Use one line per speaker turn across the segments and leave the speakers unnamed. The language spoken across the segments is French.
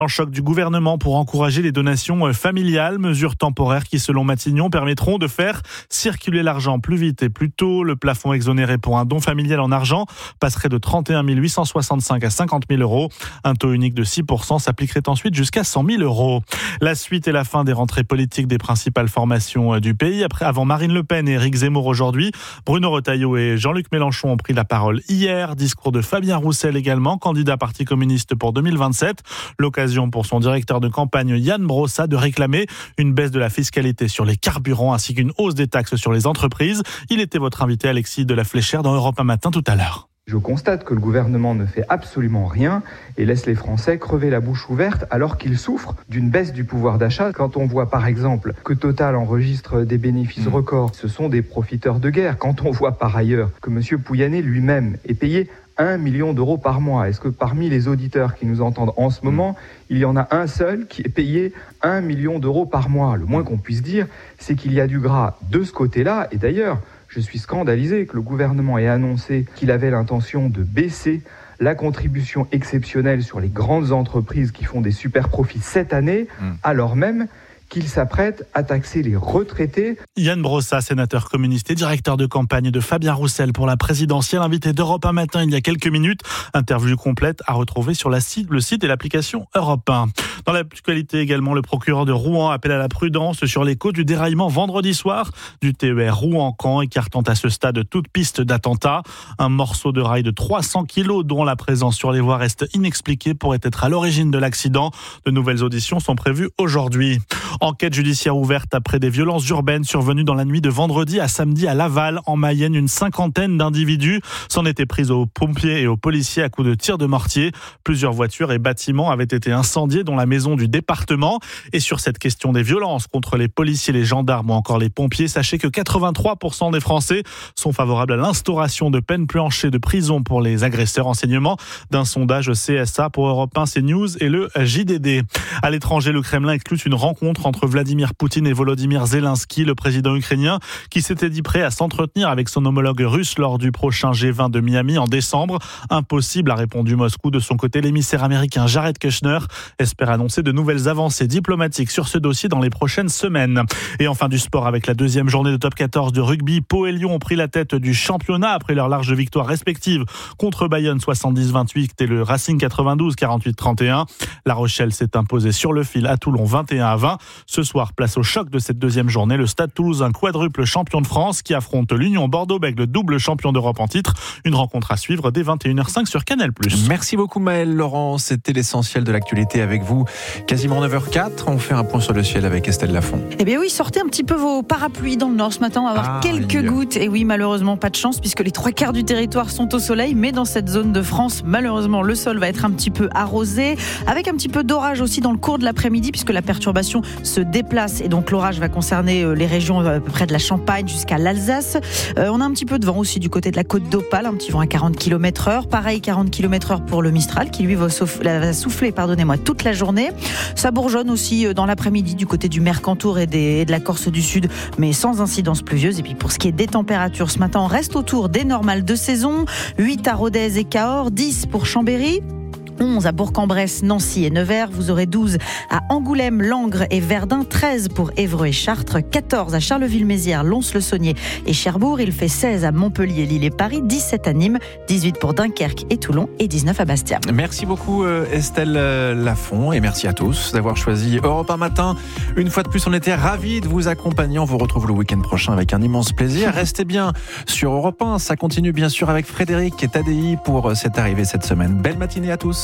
En choc du gouvernement pour encourager les donations familiales, mesures temporaires qui, selon Matignon, permettront de faire circuler l'argent plus vite et plus tôt. Le plafond exonéré pour un don familial en argent passerait de 31 865 à 50 000 euros. Un taux unique de 6% s'appliquerait ensuite jusqu'à 100 000 euros. La suite et la fin des rentrées politiques des principales formations du pays. Avant Marine Le Pen et Éric Zemmour aujourd'hui, Bruno Retailleau et Jean-Luc Mélenchon ont pris la parole hier. Discours de Fabien Roussel également, candidat Parti communiste pour 2027. L'occasion pour son directeur de campagne Yann Brossa de réclamer une baisse de la fiscalité sur les carburants ainsi qu'une hausse des taxes sur les entreprises. Il était votre invité Alexis de la Fléchère dans Europe 1 Matin tout à l'heure.
Je constate que le gouvernement ne fait absolument rien et laisse les Français crever la bouche ouverte alors qu'ils souffrent d'une baisse du pouvoir d'achat. Quand on voit par exemple que Total enregistre des bénéfices records, ce sont des profiteurs de guerre. Quand on voit par ailleurs que M. Pouyanné lui-même est payé 1 million d'euros par mois. Est-ce que parmi les auditeurs qui nous entendent en ce moment, il y en a un seul qui est payé 1 million d'euros par mois? Le moins qu'on puisse dire, c'est qu'il y a du gras de ce côté-là. Et d'ailleurs, je suis scandalisé que le gouvernement ait annoncé qu'il avait l'intention de baisser la contribution exceptionnelle sur les grandes entreprises qui font des super profits cette année, alors même qu'il s'apprête à taxer les retraités.
Yann Brossa, sénateur communiste et directeur de campagne de Fabien Roussel pour la présidentielle, invité d'Europe 1 Matin il y a quelques minutes. Interview complète à retrouver sur le site et l'application Europe 1. Dans l'actualité également, le procureur de Rouen appelle à la prudence sur l'écho du déraillement vendredi soir du TER Rouen-Caen, écartant à ce stade toute piste d'attentat. Un morceau de rail de 300 kilos dont la présence sur les voies reste inexpliquée pourrait être à l'origine de l'accident. De nouvelles auditions sont prévues aujourd'hui. Enquête judiciaire ouverte après des violences urbaines survenues dans la nuit de vendredi à samedi à Laval, en Mayenne. Une cinquantaine d'individus s'en étaient pris aux pompiers et aux policiers à coups de tirs de mortier. Plusieurs voitures et bâtiments avaient été incendiés, dont la maison du département. Et sur cette question des violences contre les policiers, les gendarmes ou encore les pompiers, sachez que 83% des Français sont favorables à l'instauration de peines planchées de prison pour les agresseurs. Enseignement d'un sondage CSA pour Europe 1, CNews et le JDD. À l'étranger, le Kremlin exclut une rencontre entre Vladimir Poutine et Volodymyr Zelensky, le président ukrainien, qui s'était dit prêt à s'entretenir avec son homologue russe lors du prochain G20 de Miami en décembre. Impossible, a répondu Moscou. De son côté, l'émissaire américain Jared Kushner espère annoncer de nouvelles avancées diplomatiques sur ce dossier dans les prochaines semaines. Et enfin du sport avec la deuxième journée de top 14 de rugby. Pau et Lyon ont pris la tête du championnat après leurs larges victoires respectives contre Bayonne 70-28 et le Racing 92 48-31. La Rochelle s'est imposée sur le fil à Toulon 21-20. Ce soir, place au choc de cette deuxième journée, le Stade Toulousain, quadruple champion de France, qui affronte l'Union Bordeaux-Bègles, double champion d'Europe en titre. Une rencontre à suivre dès 21h05 sur Canal+.
Merci beaucoup Maël Laurent, c'était l'essentiel de l'actualité avec vous. Quasiment 9h04, on fait un point sur le ciel avec Estelle Lafont.
Eh bien oui, sortez un petit peu vos parapluies dans le nord ce matin, on va avoir quelques gouttes. Et oui, malheureusement, pas de chance puisque les 3/4 du territoire sont au soleil, mais dans cette zone de France, malheureusement, le sol va être un petit peu arrosé, avec un petit peu d'orage aussi dans le cours de l'après-midi puisque la perturbation se déplace et donc l'orage va concerner les régions à peu près de la Champagne jusqu'à l'Alsace. On a un petit peu de vent aussi du côté de la côte d'Opale, un petit vent à 40 km/h. Pareil, 40 km/h pour le Mistral qui lui va souffler toute la journée. Ça bourgeonne aussi dans l'après-midi du côté du Mercantour et de la Corse du Sud, mais sans incidence pluvieuse. Et puis pour ce qui est des températures, ce matin on reste autour des normales de saison. 8 à Rodez et Cahors, 10 pour Chambéry, 11 à Bourg-en-Bresse, Nancy et Nevers. Vous aurez 12 à Angoulême, Langres et Verdun, 13 pour Évreux et Chartres, 14 à Charleville-Mézières, Lons-le-Saunier et Cherbourg. Il fait 16 à Montpellier, Lille et Paris, 17 à Nîmes, 18 pour Dunkerque et Toulon et 19 à Bastia.
Merci beaucoup Estelle Lafont et merci à tous d'avoir choisi Europe 1 Matin. Une fois de plus, on était ravis de vous accompagner. On vous retrouve le week-end prochain avec un immense plaisir. Restez bien sur Europe 1. Ça continue bien sûr avec Frédéric et Tadei pour cette arrivée cette semaine. Belle matinée à tous.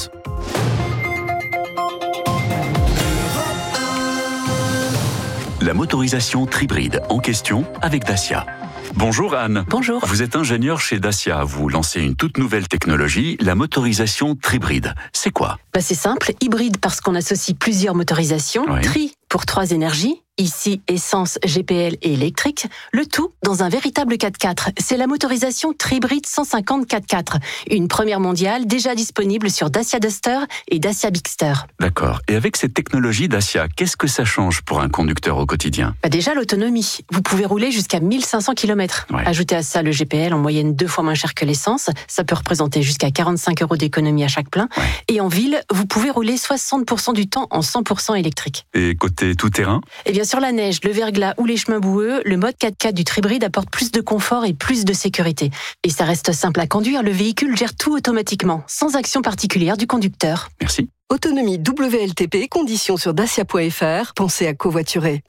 La motorisation Tribride en question avec Dacia. Bonjour Anne.
Bonjour.
Vous êtes ingénieure chez Dacia. Vous lancez une toute nouvelle technologie, la motorisation Tribride. C'est quoi ?
C'est simple, hybride parce qu'on associe plusieurs motorisations,
Oui.
tri pour 3 énergies Ici, essence, GPL et électrique, le tout dans un véritable 4x4. C'est la motorisation Tribrid 150 4x4, une première mondiale déjà disponible sur Dacia Duster et Dacia Bigster.
D'accord. Et avec cette technologie Dacia, qu'est-ce que ça change pour un conducteur au quotidien ?
Déjà, l'autonomie. Vous pouvez rouler jusqu'à 1500 km.
Ouais.
Ajoutez à ça le GPL, en moyenne 2 fois moins cher que l'essence. Ça peut représenter jusqu'à 45 € d'économie à chaque plein.
Ouais.
Et en ville, vous pouvez rouler 60% du temps en 100% électrique.
Et côté tout-terrain ?
Et bien sur la neige, le verglas ou les chemins boueux, le mode 4x4 du Tribrid apporte plus de confort et plus de sécurité. Et ça reste simple à conduire, le véhicule gère tout automatiquement, sans action particulière du conducteur.
Merci.
Autonomie WLTP, conditions sur dacia.fr. Pensez à covoiturer.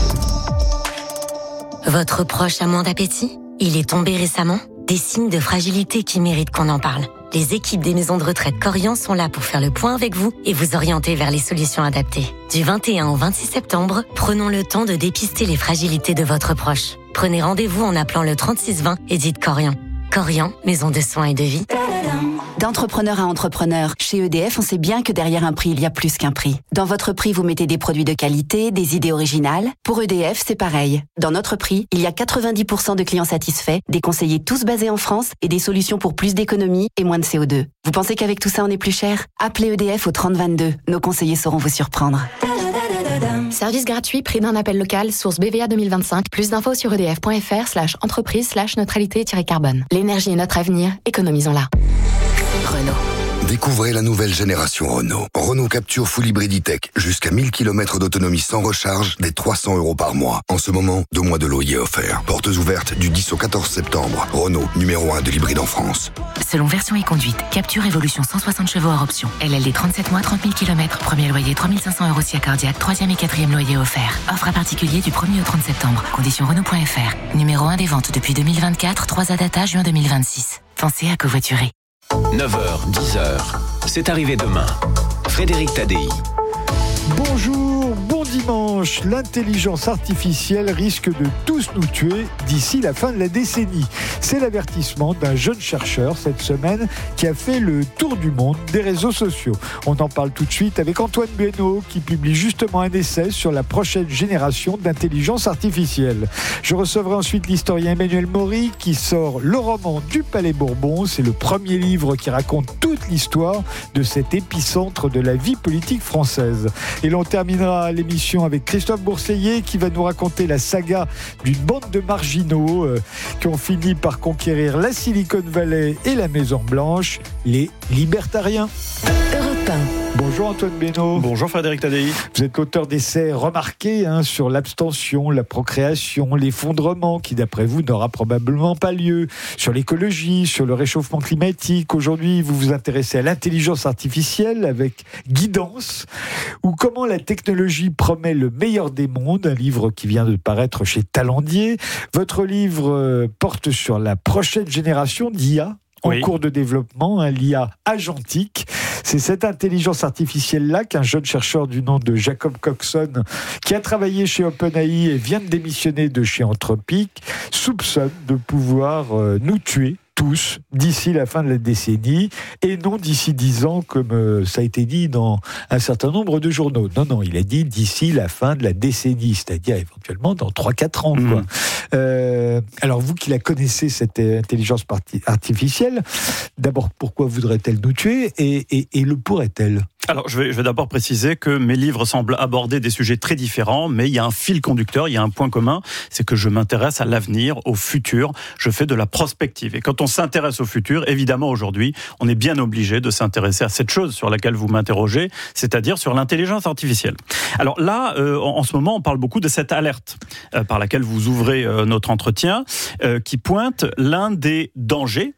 Votre proche a moins d'appétit ? Il est tombé récemment ? Des signes de fragilité qui méritent qu'on en parle. Les équipes des maisons de retraite Corian sont là pour faire le point avec vous et vous orienter vers les solutions adaptées. Du 21 au 26 septembre, prenons le temps de dépister les fragilités de votre proche. Prenez rendez-vous en appelant le 3620 et dites Corian. Corian, maison de soins et de vie.
D'entrepreneur à entrepreneur, chez EDF, on sait bien que derrière un prix, il y a plus qu'un prix. Dans votre prix, vous mettez des produits de qualité, des idées originales. Pour EDF, c'est pareil. Dans notre prix, il y a 90% de clients satisfaits, des conseillers tous basés en France et des solutions pour plus d'économie et moins de CO2. Vous pensez qu'avec tout ça, on est plus cher ? Appelez EDF au 3022. Nos conseillers sauront vous surprendre.
Service gratuit, prix d'un appel local, source BVA 2025. Plus d'infos sur edf.fr/entreprise/neutralité-carbone. L'énergie est notre avenir, économisons-la. Renault.
Découvrez la nouvelle génération Renault. Renault Capture Full Hybrid E-Tech. Jusqu'à 1000 km d'autonomie sans recharge, dès 300 € par mois. En ce moment, 2 mois de loyer offerts. Portes ouvertes du 10 au 14 septembre. Renault, numéro 1 de l'hybride en France.
Selon version et conduite, Capture Evolution 160 chevaux hors option. LLD 37 mois, 30 000 km. Premier loyer 3500 € si cardiaque. 3e et 4e loyer offert. Offre à particulier du 1er au 30 septembre. Conditions Renault.fr. Numéro 1 des ventes depuis 2024. 3 data juin 2026. Pensez à covoiturer.
9h, 10h, c'est arrivé demain. Frédéric Tadei.
Bonjour, bon dimanche. L'intelligence artificielle risque de tous nous tuer d'ici la fin de la décennie. C'est l'avertissement d'un jeune chercheur cette semaine qui a fait le tour du monde des réseaux sociaux. On en parle tout de suite avec Antoine Beno qui publie justement un essai sur la prochaine génération d'intelligence artificielle. Je recevrai ensuite l'historien Emmanuel Maury qui sort le roman du Palais Bourbon. C'est le premier livre qui raconte toute l'histoire de cet épicentre de la vie politique française. Et l'on terminera l'émission avec Christophe Bourseiller qui va nous raconter la saga d'une bande de marginaux qui ont fini par conquérir la Silicon Valley et la Maison Blanche, les libertariens. Europe 1. Bonjour Antoine Beno.
Bonjour Frédéric Tadei.
Vous êtes l'auteur d'essais remarqués sur l'abstention, la procréation, l'effondrement qui d'après vous n'aura probablement pas lieu, sur l'écologie, sur le réchauffement climatique. Aujourd'hui, vous vous intéressez à l'intelligence artificielle avec Guidance, ou comment la technologie promet le meilleur des mondes, un livre qui vient de paraître chez Talendier. Votre livre porte sur la prochaine génération d'IA en cours de développement, l'IA agentique. C'est cette intelligence artificielle-là qu'un jeune chercheur du nom de Jacob Coxon, qui a travaillé chez OpenAI et vient de démissionner de chez Anthropic, soupçonne de pouvoir nous tuer tous d'ici la fin de la décennie et non d'ici 10 ans comme ça a été dit dans un certain nombre de journaux. Non, il a dit d'ici la fin de la décennie, c'est-à-dire éventuellement dans 3-4 ans. Quoi. Alors vous qui la connaissez, cette intelligence artificielle, d'abord pourquoi voudrait-elle nous tuer et le pourrait-elle ?
Alors, je vais d'abord préciser que mes livres semblent aborder des sujets très différents, mais il y a un fil conducteur, il y a un point commun, c'est que je m'intéresse à l'avenir, au futur, je fais de la prospective. Et quand on s'intéresse au futur, évidemment aujourd'hui, on est bien obligé de s'intéresser à cette chose sur laquelle vous m'interrogez, c'est-à-dire sur l'intelligence artificielle. Alors là, en ce moment, on parle beaucoup de cette alerte par laquelle vous ouvrez notre entretien, qui pointe l'un des dangers,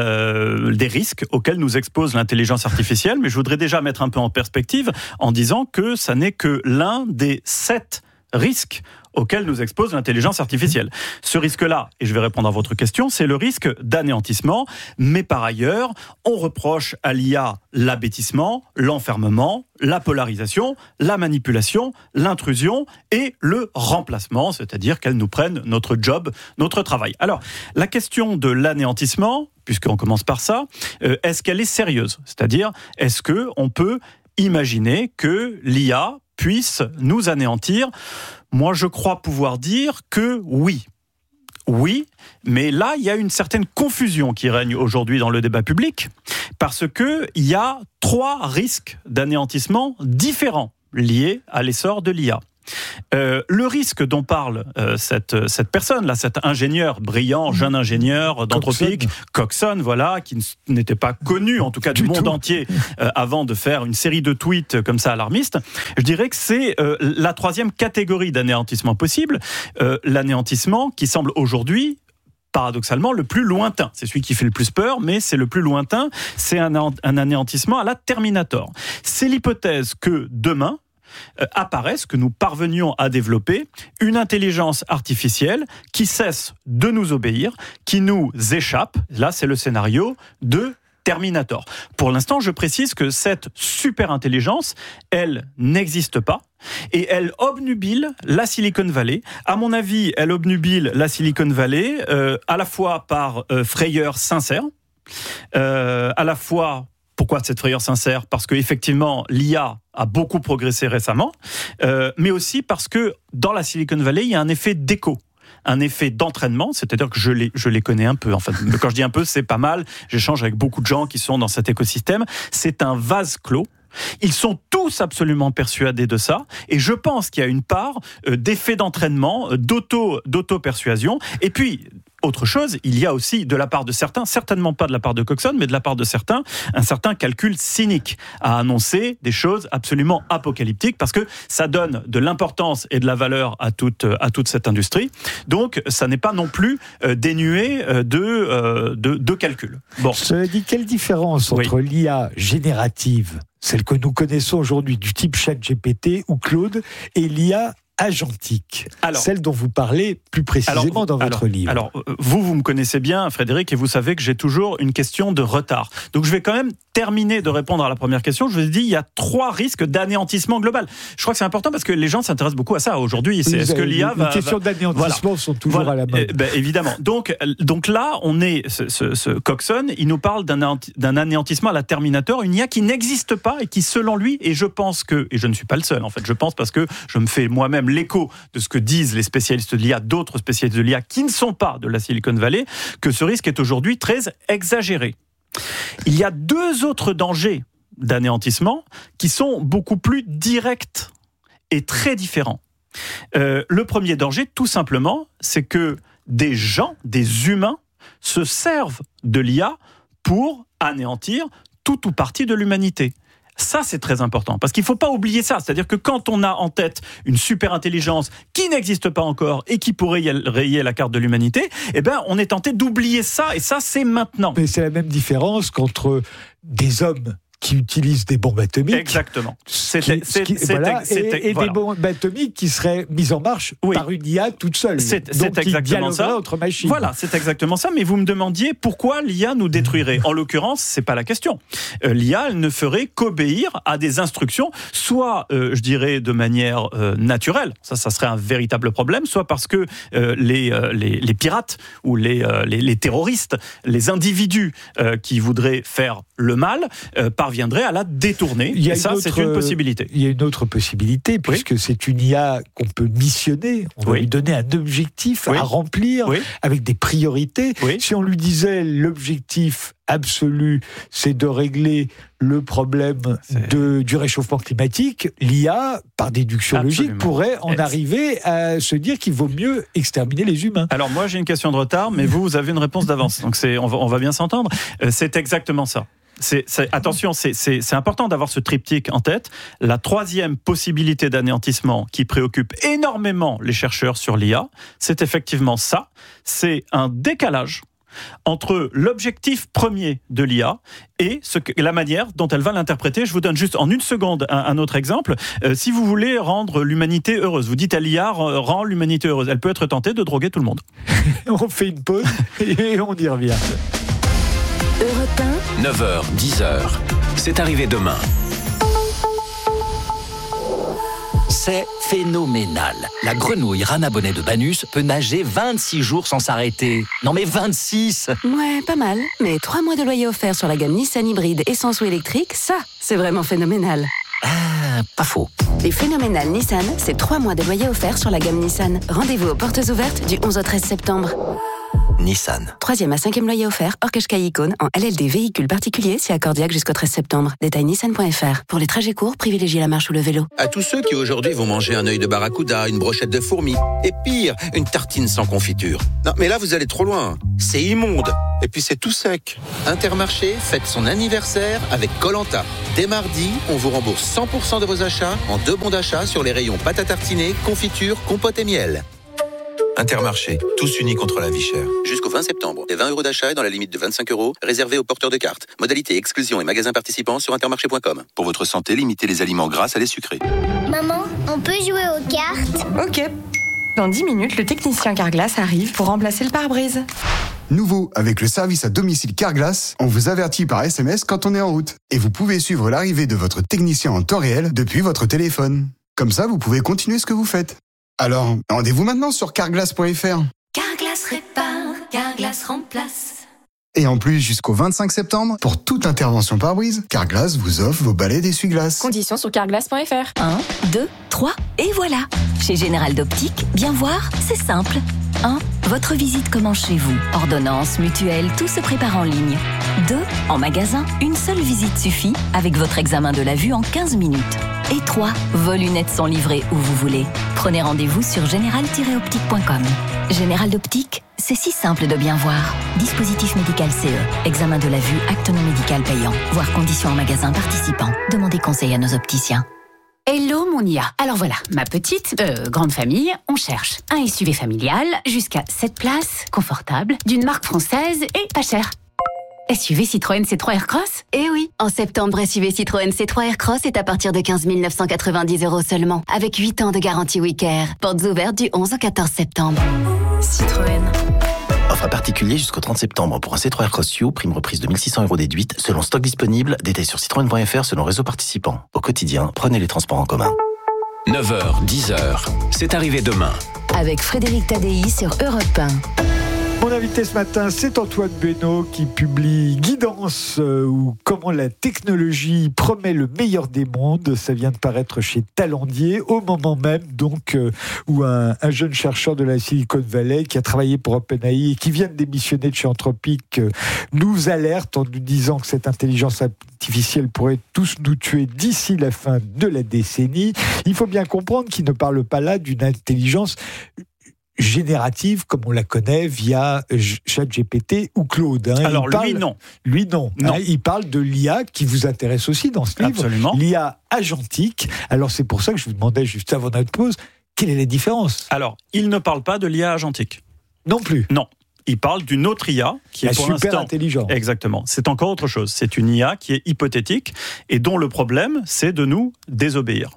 des risques auxquels nous expose l'intelligence artificielle, mais je voudrais déjà mettre un peu en perspective en disant que ça n'est que l'un des 7 risques auquel nous expose l'intelligence artificielle. Ce risque-là, et je vais répondre à votre question, c'est le risque d'anéantissement, mais par ailleurs, on reproche à l'IA l'abêtissement, l'enfermement, la polarisation, la manipulation, l'intrusion et le remplacement, c'est-à-dire qu'elle nous prenne notre job, notre travail. Alors, la question de l'anéantissement, puisqu'on commence par ça, est-ce qu'elle est sérieuse ? C'est-à-dire, est-ce qu'on peut imaginer que l'IA puisse nous anéantir. Moi, je crois pouvoir dire que oui. Oui, mais là, il y a une certaine confusion qui règne aujourd'hui dans le débat public, parce qu'il y a 3 risques d'anéantissement différents liés à l'essor de l'IA. Le risque dont parle cette personne-là, cet ingénieur brillant, jeune ingénieur d'Anthropic, Coxon, voilà, qui n'était pas connu, en tout cas du monde entier, avant de faire une série de tweets comme ça alarmistes, je dirais que c'est la 3e catégorie d'anéantissement possible, l'anéantissement qui semble aujourd'hui paradoxalement le plus lointain. C'est celui qui fait le plus peur, mais c'est le plus lointain. C'est un anéantissement à la Terminator. C'est l'hypothèse que demain, apparaisse, que nous parvenions à développer une intelligence artificielle qui cesse de nous obéir, qui nous échappe. Là, c'est le scénario de Terminator. Pour l'instant, je précise que cette super intelligence, elle n'existe pas et elle obnubile la Silicon Valley. À mon avis, elle obnubile la Silicon Valley à la fois par frayeur sincère, à la fois. Pourquoi cette frayeur sincère ? Parce qu'effectivement, l'IA a beaucoup progressé récemment, mais aussi parce que dans la Silicon Valley, il y a un effet d'écho, un effet d'entraînement, c'est-à-dire que je les connais un peu. Enfin, quand je dis un peu, c'est pas mal. J'échange avec beaucoup de gens qui sont dans cet écosystème. C'est un vase clos. Ils sont tous absolument persuadés de ça, et je pense qu'il y a une part d'effet d'entraînement, d'auto-persuasion, et puis autre chose, il y a aussi de la part de certains, certainement pas de la part de Coxon, mais de la part de certains, un certain calcul cynique à annoncer des choses absolument apocalyptiques, parce que ça donne de l'importance et de la valeur à toute cette industrie. Donc, ça n'est pas non plus dénué de calcul. Bon.
Cela dit, quelle différence entre l'IA générative, celle que nous connaissons aujourd'hui, du type ChatGPT ou Claude, et l'IA agentique, celle dont vous parlez plus précisément dans votre livre.
Alors, vous me connaissez bien, Frédéric, et vous savez que j'ai toujours une question de retard. Donc, je vais quand même terminer de répondre à la première question. Je vous ai dit, il y a 3 risques d'anéantissement global. Je crois que c'est important parce que les gens s'intéressent beaucoup à ça aujourd'hui. Est-ce que l'IA va...
Les questions d'anéantissement sont toujours à la mode.
Évidemment. Donc là, on est... Ce Coxon, il nous parle d'un anéantissement à la Terminator, une IA qui n'existe pas et qui, selon lui, et je pense que... Et je ne suis pas le seul, en fait. Je pense parce que je me fais moi-même l'écho de ce que disent les spécialistes de l'IA, d'autres spécialistes de l'IA qui ne sont pas de la Silicon Valley, que ce risque est aujourd'hui très exagéré. Il y a 2 autres dangers d'anéantissement qui sont beaucoup plus directs et très différents. Le premier danger, tout simplement, c'est que des gens, des humains, se servent de l'IA pour anéantir tout ou partie de l'humanité. Ça, c'est très important, parce qu'il ne faut pas oublier ça. C'est-à-dire que quand on a en tête une super intelligence qui n'existe pas encore et qui pourrait rayer la carte de l'humanité, eh ben, on est tenté d'oublier ça, et ça, c'est maintenant.
Mais c'est la même différence qu'entre des hommes qui utilisent des bombes atomiques.
Exactement.
Et des bombes atomiques qui seraient mises en marche par une IA toute seule.
C'est exactement ça.
Entre machines.
Voilà, c'est exactement ça. Mais vous me demandiez pourquoi l'IA nous détruirait. En l'occurrence, c'est pas la question. L'IA, elle ne ferait qu'obéir à des instructions, soit, je dirais, de manière naturelle. Ça serait un véritable problème. Soit parce que les pirates ou les terroristes, les individus qui voudraient faire le mal, parviendrait à la détourner. Et ça, c'est une possibilité.
Il y a une autre possibilité, puisque c'est une IA qu'on peut missionner. On va lui donner un objectif à remplir avec des priorités. Si on lui disait l'objectif absolu, c'est de régler le problème du réchauffement climatique, l'IA, par déduction logique, pourrait en arriver à se dire qu'il vaut mieux exterminer les humains.
Alors moi, j'ai une question de retard, mais vous avez une réponse d'avance. Donc on va bien s'entendre. C'est exactement ça. Attention, c'est important d'avoir ce triptyque en tête. La 3e possibilité d'anéantissement qui préoccupe énormément les chercheurs sur l'IA, c'est effectivement ça. C'est un décalage entre l'objectif premier de l'IA et la manière dont elle va l'interpréter. Je vous donne juste en une seconde un autre exemple. Si vous voulez rendre l'humanité heureuse, vous dites à l'IA, rend l'humanité heureuse. Elle peut être tentée de droguer tout le monde.
On fait une pause et on y revient.
Europe 1, 9h, 10h. C'est arrivé demain.
C'est phénoménal. La grenouille Rana Bonnet de Banus peut nager 26 jours sans s'arrêter. Non mais 26 !
Ouais, pas mal. Mais 3 mois de loyer offert sur la gamme Nissan hybride essence ou électrique, ça, c'est vraiment phénoménal.
Ah, pas faux.
Les phénoménales Nissan, c'est 3 mois de loyer offert sur la gamme Nissan. Rendez-vous aux portes ouvertes du 11 au 13 septembre.
Nissan.
3e à 5e loyer offert, hors Qashqai Icône, en LLD véhicule particulier, si accordiaque jusqu'au 13 septembre. Détail nissan.fr. Pour les trajets courts, privilégiez la marche ou le vélo.
À tous ceux qui aujourd'hui vont manger un œil de barracuda, une brochette de fourmis, et pire, une tartine sans confiture. Non, mais là, vous allez trop loin. C'est immonde. Et puis c'est tout sec. Intermarché fête son anniversaire avec Koh-Lanta. Dès mardi, on vous rembourse 100% de vos achats en 2 bons d'achat sur les rayons pâte à tartiner, confiture, compote et miel. Intermarché, tous unis contre la vie chère. Jusqu'au 20 septembre, les 20 € d'achat est dans la limite de 25 € réservés aux porteurs de cartes. Modalité, exclusion et magasins participants sur intermarché.com. Pour votre santé, limitez les aliments gras à les sucrés.
Maman, on peut jouer aux cartes ?
Ok. Dans 10 minutes, le technicien Carglass arrive pour remplacer le pare-brise.
Nouveau, avec le service à domicile Carglass, on vous avertit par SMS quand on est en route. Et vous pouvez suivre l'arrivée de votre technicien en temps réel depuis votre téléphone. Comme ça, vous pouvez continuer ce que vous faites. Alors, rendez-vous maintenant sur carglass.fr.
Carglass répare, Carglass remplace.
Et en plus, jusqu'au 25 septembre, pour toute intervention pare-brise, Carglass vous offre vos balais d'essuie-glace.
Conditions sur carglass.fr.
1, 2, 3, et voilà. Chez Général d'Optique, bien voir, c'est simple. 1. Votre visite commence chez vous. Ordonnance, mutuelle, tout se prépare en ligne. 2. En magasin, une seule visite suffit avec votre examen de la vue en 15 minutes. Et 3. Vos lunettes sont livrées où vous voulez. Prenez rendez-vous sur général-optique.com. Général d'Optique, c'est si simple de bien voir. Dispositif médical CE. Examen de la vue, acte non médical payant. Voir conditions en magasin participant. Demandez conseil à nos opticiens.
Hello mon IA. Alors voilà, ma petite, grande famille, on cherche un SUV familial jusqu'à 7 places, confortable, d'une marque française et pas cher. SUV Citroën C3 Aircross ?
Eh oui, en septembre, SUV Citroën C3 Aircross est à partir de 15 990 € seulement, avec 8 ans de garantie Wicker. Portes ouvertes du 11 au 14 septembre.
Citroën.
Offre à particulier jusqu'au 30 septembre pour un C3 Aircross U, prime reprise de 1 600 € déduite, selon stock disponible, détail sur citroën.fr selon réseau participant. Au quotidien, prenez les transports en commun.
9h, 10h, c'est arrivé demain.
Avec Frédéric Tadei sur Europe 1.
Mon invité ce matin, c'est Antoine Beno qui publie Guidance ou comment la technologie promet le meilleur des mondes. Ça vient de paraître chez Talendier au moment même donc où un jeune chercheur de la Silicon Valley qui a travaillé pour OpenAI et qui vient de démissionner de chez Anthropic nous alerte en nous disant que cette intelligence artificielle pourrait tous nous tuer d'ici la fin de la décennie. Il faut bien comprendre qu'il ne parle pas là d'une intelligence générative comme on la connaît via ChatGPT ou Claude.
Alors lui non.
Il parle de l'IA qui vous intéresse aussi dans ce livre.
Absolument.
L'IA agentique. Alors c'est pour ça que je vous demandais juste avant notre pause, quelle est la différence ?
Alors, il ne parle pas de l'IA agentique.
Non plus.
Non. Il parle d'une autre IA qui est pour
super
l'instant
intelligente.
Exactement. C'est encore autre chose. C'est une IA qui est hypothétique et dont le problème, c'est de nous désobéir.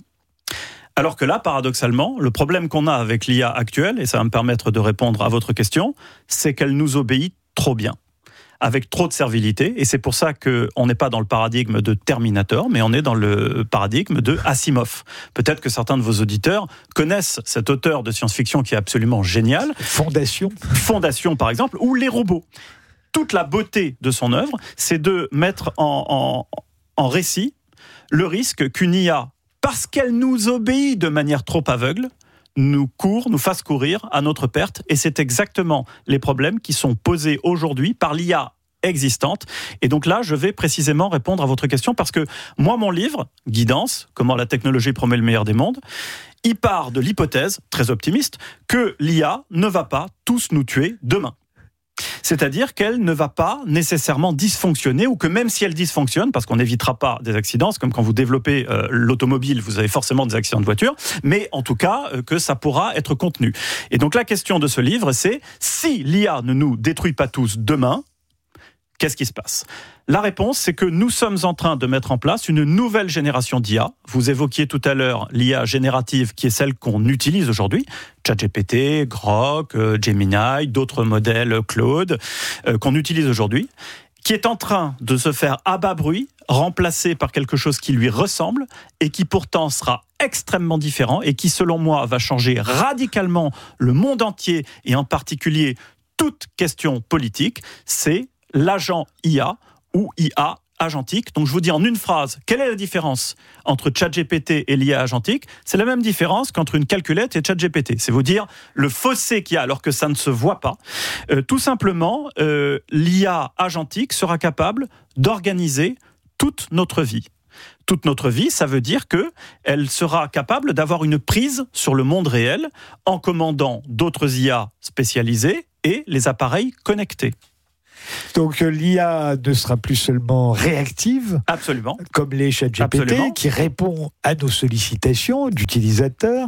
Alors que là, paradoxalement, le problème qu'on a avec l'IA actuelle, et ça va me permettre de répondre à votre question, c'est qu'elle nous obéit trop bien, avec trop de servilité, et c'est pour ça qu'on n'est pas dans le paradigme de Terminator, mais on est dans le paradigme de Asimov. Peut-être que certains de vos auditeurs connaissent cet auteur de science-fiction qui est absolument génial.
Fondation,
par exemple, ou Les robots. Toute la beauté de son œuvre, c'est de mettre en récit le risque qu'une IA, parce qu'elle nous obéit de manière trop aveugle, nous fasse courir à notre perte. Et c'est exactement les problèmes qui sont posés aujourd'hui par l'IA existante. Et donc là, je vais précisément répondre à votre question parce que moi, mon livre, Guidance, comment la technologie promet le meilleur des mondes, il part de l'hypothèse, très optimiste, que l'IA ne va pas tous nous tuer demain. C'est-à-dire qu'elle ne va pas nécessairement dysfonctionner ou que même si elle dysfonctionne, parce qu'on n'évitera pas des accidents, c'est comme quand vous développez l'automobile, vous avez forcément des accidents de voiture, mais en tout cas que ça pourra être contenu. Et donc la question de ce livre, c'est si l'IA ne nous détruit pas tous demain, qu'est-ce qui se passe ? La réponse, c'est que nous sommes en train de mettre en place une nouvelle génération d'IA. Vous évoquiez tout à l'heure l'IA générative qui est celle qu'on utilise aujourd'hui. ChatGPT, Grok, Gemini, d'autres modèles Claude qu'on utilise aujourd'hui, qui est en train de se faire à bas bruit, remplacé par quelque chose qui lui ressemble et qui pourtant sera extrêmement différent et qui, selon moi, va changer radicalement le monde entier et en particulier toute question politique. C'est l'agent IA ou IA agentique. Donc je vous dis en une phrase, quelle est la différence entre ChatGPT et l'IA agentique ? C'est la même différence qu'entre une calculette et ChatGPT. C'est vous dire le fossé qu'il y a alors que ça ne se voit pas. Tout simplement, l'IA agentique sera capable d'organiser toute notre vie. Toute notre vie, ça veut dire qu'elle sera capable d'avoir une prise sur le monde réel en commandant d'autres IA spécialisées et les appareils connectés.
Donc l'IA ne sera plus seulement réactive,
absolument,
comme les ChatGPT,
absolument,
qui répond à nos sollicitations d'utilisateurs,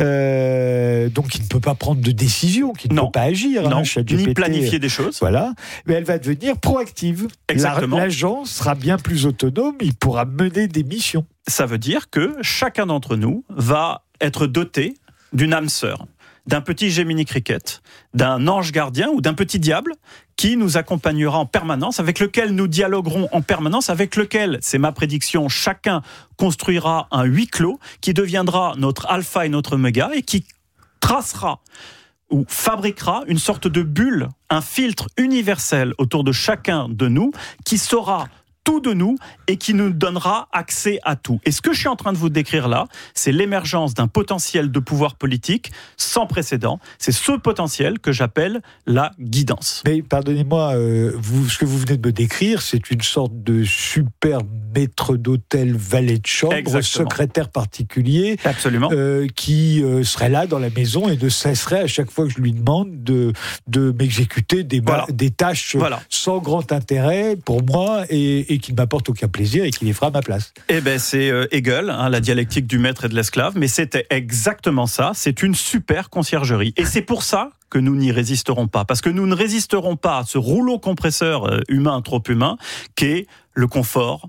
donc qui ne peut pas prendre de décision, qui ne peut pas agir,
non,
ChatGPT,
ni planifier des choses.
Voilà, mais elle va devenir proactive.
Exactement.
L'agent sera bien plus autonome, il pourra mener des missions.
Ça veut dire que chacun d'entre nous va être doté d'une âme sœur, d'un petit Gemini Cricket, d'un ange gardien ou d'un petit diable qui nous accompagnera en permanence, avec lequel nous dialoguerons en permanence, avec lequel, c'est ma prédiction, chacun construira un huis clos qui deviendra notre alpha et notre oméga et qui tracera ou fabriquera une sorte de bulle, un filtre universel autour de chacun de nous qui saura tout de nous et qui nous donnera accès à tout. Et ce que je suis en train de vous décrire là, c'est l'émergence d'un potentiel de pouvoir politique sans précédent. C'est ce potentiel que j'appelle la guidance.
Mais pardonnez-moi, ce que vous venez de me décrire, c'est une sorte de super maître d'hôtel, valet de chambre,
exactement,
secrétaire particulier,
absolument,
qui serait là dans la maison et ne cesserait à chaque fois que je lui demande de m'exécuter des tâches sans grand intérêt pour moi et qui ne m'apporte aucun plaisir et qui les fera à ma place.
Eh ben c'est Hegel, la dialectique du maître et de l'esclave, mais c'était exactement ça, c'est une super conciergerie. Et c'est pour ça que nous n'y résisterons pas, parce que nous ne résisterons pas à ce rouleau compresseur humain trop humain qu'est le confort,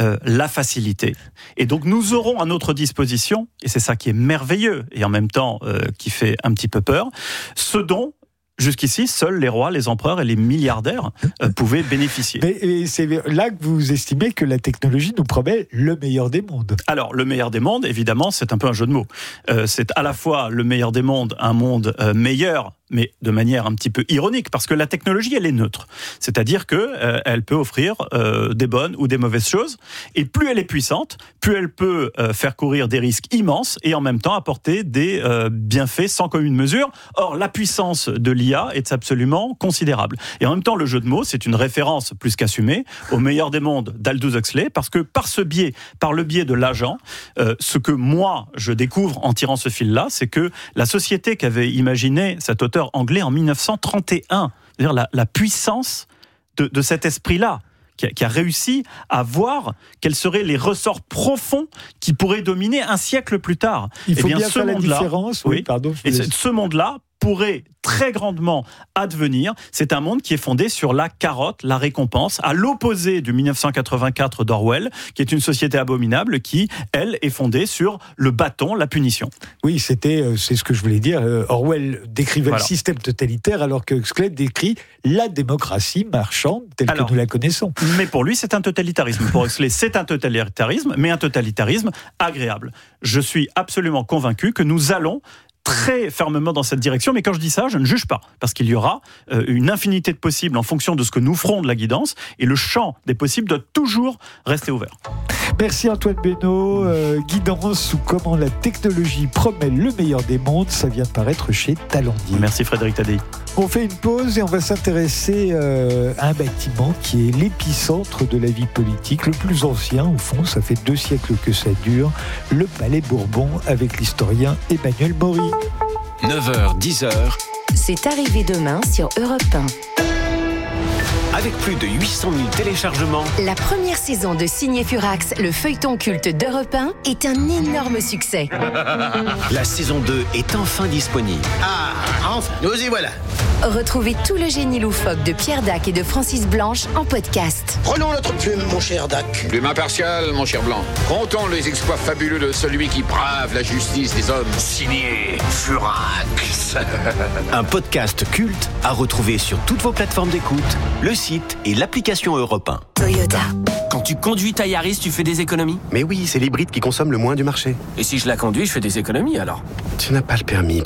la facilité. Et donc nous aurons à notre disposition, et c'est ça qui est merveilleux, et en même temps qui fait un petit peu peur, ce dont jusqu'ici, seuls les rois, les empereurs et les milliardaires pouvaient bénéficier.
Mais c'est là que vous estimez que la technologie nous promet le meilleur des mondes.
Alors, le meilleur des mondes, évidemment, c'est un peu un jeu de mots. C'est à la fois le meilleur des mondes, un monde meilleur, mais de manière un petit peu ironique, parce que la technologie, elle est neutre. C'est-à-dire qu'elle peut offrir des bonnes ou des mauvaises choses, et plus elle est puissante, plus elle peut faire courir des risques immenses, et en même temps apporter des bienfaits sans commune mesure. Or, la puissance de l'IA est absolument considérable. Et en même temps, le jeu de mots, c'est une référence plus qu'assumée au meilleur des mondes d'Aldous Huxley, parce que par le biais de l'agent, ce que moi, je découvre en tirant ce fil-là, c'est que la société qu'avait imaginé cet auteur anglais en 1931, c'est-à-dire la puissance de cet esprit-là, qui a réussi à voir quels seraient les ressorts profonds qui pourraient dominer un siècle plus tard.
Il faut bien faire la différence. Oui, pardon.
Et ce monde-là pourrait très grandement advenir. C'est un monde qui est fondé sur la carotte, la récompense, à l'opposé du 1984 d'Orwell, qui est une société abominable qui, elle, est fondée sur le bâton, la punition.
Oui, c'est ce que je voulais dire. Orwell décrivait le système totalitaire, alors que Huxley décrit la démocratie marchande telle que nous la connaissons.
Mais pour lui, c'est un totalitarisme. Pour Huxley, c'est un totalitarisme, mais un totalitarisme agréable. Je suis absolument convaincu que nous allons très fermement dans cette direction, mais quand je dis ça, je ne juge pas, parce qu'il y aura une infinité de possibles en fonction de ce que nous ferons de la guidance, et le champ des possibles doit toujours rester ouvert.
Merci Antoine Beno. Guidance ou comment la technologie promet le meilleur des mondes, ça vient de paraître chez Talendier.
Merci Frédéric Tadei.
On fait une pause et on va s'intéresser à un bâtiment qui est l'épicentre de la vie politique, le plus ancien au fond, ça fait 2 siècles que ça dure, le Palais Bourbon, avec l'historien Emmanuel Maury.
9h, 10h.
C'est arrivé demain sur Europe 1.
Avec plus de 800 000 téléchargements,
La première saison de Signé Furax, le feuilleton culte d'Europe 1, est un énorme succès.
la saison 2 est enfin disponible.
Ah, enfin, nous y voilà.
Retrouvez tout le génie loufoque de Pierre Dac et de Francis Blanche en podcast.
Prenons notre plume, mon cher Dac.
Plume impartiale, mon cher Blanc. Comptons les exploits fabuleux de celui qui brave la justice des hommes.
Signé Furax. Un podcast culte à retrouver sur toutes vos plateformes d'écoute, le site et l'application Europe 1.
Toyota.
Quand tu conduis ta Yaris, tu fais des économies?
Mais oui, c'est l'hybride qui consomme le moins du marché.
Et si je la conduis, je fais des économies alors?
Tu n'as pas le permis, Pierre.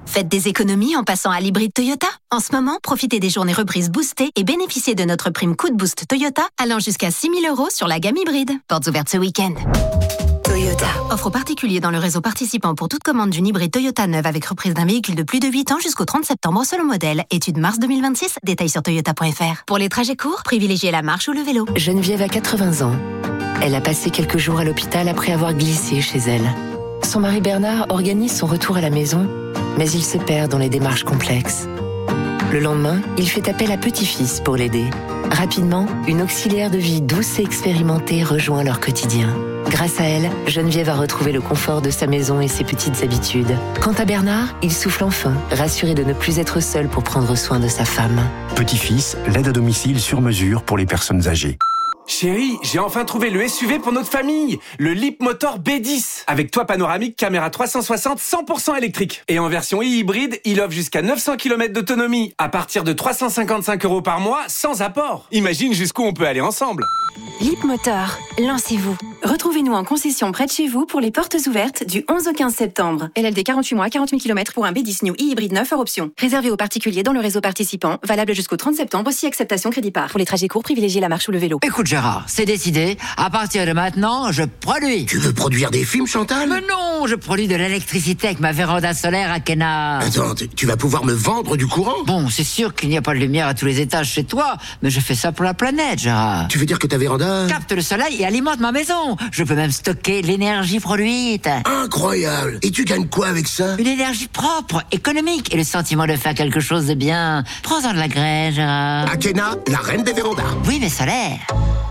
Faites des économies en passant à l'hybride Toyota. En ce moment, profitez des journées reprises boostées et bénéficiez de notre prime coup de boost Toyota allant jusqu'à 6 000 € sur la gamme hybride. Portes ouvertes ce week-end. Toyota. Offre aux particuliers dans le réseau participant pour toute commande d'une hybride Toyota neuve avec reprise d'un véhicule de plus de 8 ans jusqu'au 30 septembre selon modèle. Étude mars 2026. Détails sur toyota.fr. Pour les trajets courts, privilégiez la marche ou le vélo.
Geneviève a 80 ans. Elle a passé quelques jours à l'hôpital après avoir glissé chez elle. Son mari Bernard organise son retour à la maison, mais il se perd dans les démarches complexes. Le lendemain, il fait appel à petit-fils pour l'aider. Rapidement, une auxiliaire de vie douce et expérimentée rejoint leur quotidien. Grâce à elle, Geneviève a retrouvé le confort de sa maison et ses petites habitudes. Quant à Bernard, il souffle enfin, rassuré de ne plus être seul pour prendre soin de sa femme.
Petit-fils, l'aide à domicile sur mesure pour les personnes âgées.
Chérie, j'ai enfin trouvé le SUV pour notre famille, le Leapmotor B10, avec toit panoramique, caméra 360, 100% électrique. Et en version hybride, il offre jusqu'à 900 km d'autonomie, à partir de 355 € par mois, sans apport. Imagine jusqu'où on peut aller ensemble.
Leapmotor, lancez-vous. Retrouvez-nous en concession près de chez vous pour les portes ouvertes du 11 au 15 septembre. LLD 48 mois, 40 000 km pour un B10 New e-hybride 9 hors option. Réservé aux particuliers dans le réseau participant, valable jusqu'au 30 septembre, si acceptation crédit par. Pour les trajets courts, privilégiez la marche ou le vélo.
Écoute Gérard, c'est décidé. À partir de maintenant, je produis.
Tu veux produire des films, Chantal?
Mais non, je produis de l'électricité avec ma véranda solaire à Kena.
Attends, tu vas pouvoir me vendre du courant?
Bon, c'est sûr qu'il n'y a pas de lumière à tous les étages chez toi, mais je fais ça pour la planète, Gérard.
Tu veux dire que ta véranda
capte le soleil et alimente ma maison. Je peux même stocker l'énergie produite.
Incroyable. Et tu gagnes quoi avec ça?
Une énergie propre, économique et le sentiment de faire quelque chose de bien. Prends-en de la graine, Gérard.
Akena, la reine des vérandas.
Oui, mais solaire.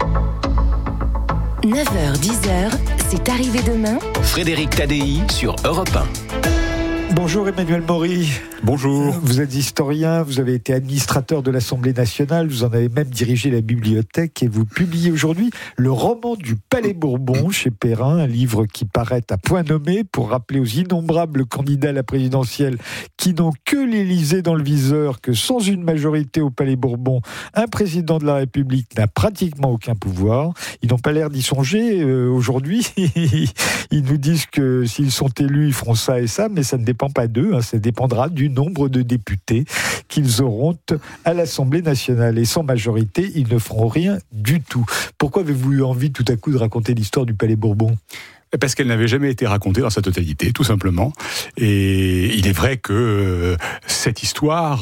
9h, 10h, c'est arrivé demain.
Frédéric Tadei sur Europe 1.
Bonjour Emmanuel Maury.
Bonjour.
Vous êtes historien, vous avez été administrateur de l'Assemblée nationale, vous en avez même dirigé la bibliothèque et vous publiez aujourd'hui le roman du Palais Bourbon chez Perrin, un livre qui paraît à point nommé pour rappeler aux innombrables candidats à la présidentielle qui n'ont que l'Élysée dans le viseur que sans une majorité au Palais Bourbon, un président de la République n'a pratiquement aucun pouvoir. Ils n'ont pas l'air d'y songer aujourd'hui. Ils nous disent que s'ils sont élus, ils feront ça et ça, mais ça ne dépend pas d'eux, hein, ça dépendra du nombre de députés qu'ils auront à l'Assemblée nationale. Et sans majorité, ils ne feront rien du tout. Pourquoi avez-vous eu envie tout à coup de raconter l'histoire du Palais Bourbon ?
Parce qu'elle n'avait jamais été racontée dans sa totalité, tout simplement. Et il est vrai que cette histoire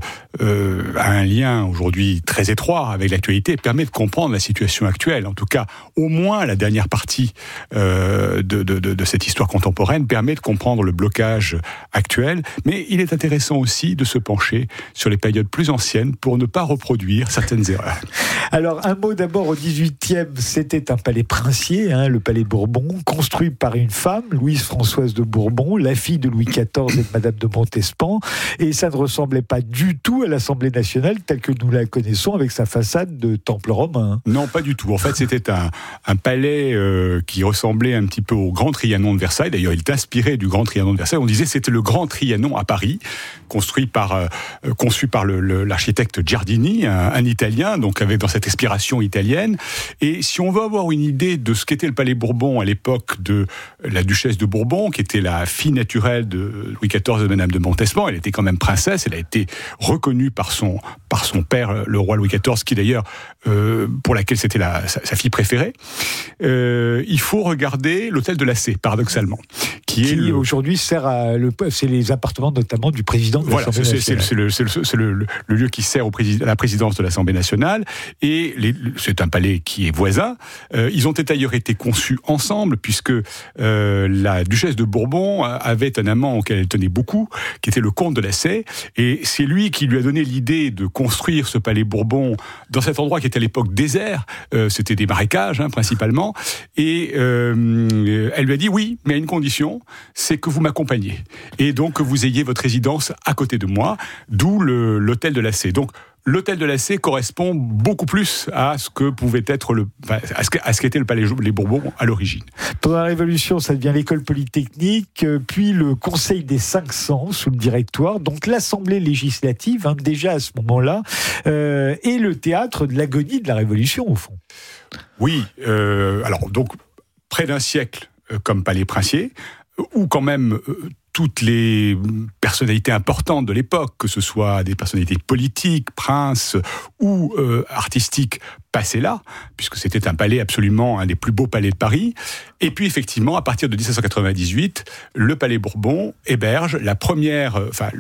a un lien aujourd'hui très étroit avec l'actualité et permet de comprendre la situation actuelle. En tout cas, au moins la dernière partie de cette histoire contemporaine permet de comprendre le blocage actuel. Mais il est intéressant aussi de se pencher sur les périodes plus anciennes pour ne pas reproduire certaines erreurs.
Alors, un mot d'abord au 18e, c'était un palais princier, hein, le Palais Bourbon, construit par une femme, Louise-Françoise de Bourbon, la fille de Louis XIV et de Madame de Montespan, et ça ne ressemblait pas du tout à l'Assemblée nationale telle que nous la connaissons avec sa façade de temple romain.
Non, pas du tout. En fait, c'était un palais qui ressemblait un petit peu au Grand Trianon de Versailles. D'ailleurs, il est inspiré du Grand Trianon de Versailles. On disait que c'était le Grand Trianon à Paris, conçu par l'architecte Giardini, un Italien, donc avec dans cette inspiration italienne. Et si on veut avoir une idée de ce qu'était le Palais Bourbon à l'époque de la duchesse de Bourbon, qui était la fille naturelle de Louis XIV et de Madame de Montespan, elle était quand même princesse, elle a été reconnue par son père, le roi Louis XIV, qui d'ailleurs, pour laquelle c'était sa fille préférée. Il faut regarder l'hôtel de la C, paradoxalement, qui aujourd'hui sert c'est les appartements notamment du président de l'Assemblée nationale. C'est le lieu qui sert à la présidence de l'Assemblée nationale, et c'est un palais qui est voisin. Ils ont d'ailleurs été conçus ensemble, puisque la duchesse de Bourbon avait un amant auquel elle tenait beaucoup, qui était le comte de la Sey, et c'est lui qui lui a donné l'idée de construire ce palais Bourbon dans cet endroit qui était à l'époque désert, c'était des marécages principalement, et elle lui a dit oui, mais à une condition, c'est que vous m'accompagniez, et donc que vous ayez votre résidence à côté de moi, d'où l'hôtel de la Sey. Donc l'hôtel de la Sey correspond beaucoup plus à ce que pouvait être à ce qu'était le Palais des Bourbons à l'origine.
Pendant la Révolution, ça devient l'école polytechnique, puis le Conseil des 500 sous le Directoire, donc l'Assemblée législative, déjà à ce moment-là, et le théâtre de l'agonie de la Révolution, au fond.
Oui, alors donc près d'un siècle comme palais princier, où quand même
toutes les personnalités importantes de l'époque, que ce soit des personnalités politiques, princes ou artistiques, passaient là, puisque c'était un palais absolument un des plus beaux palais de Paris. Et puis effectivement, à partir de 1798, le Palais Bourbon héberge la première,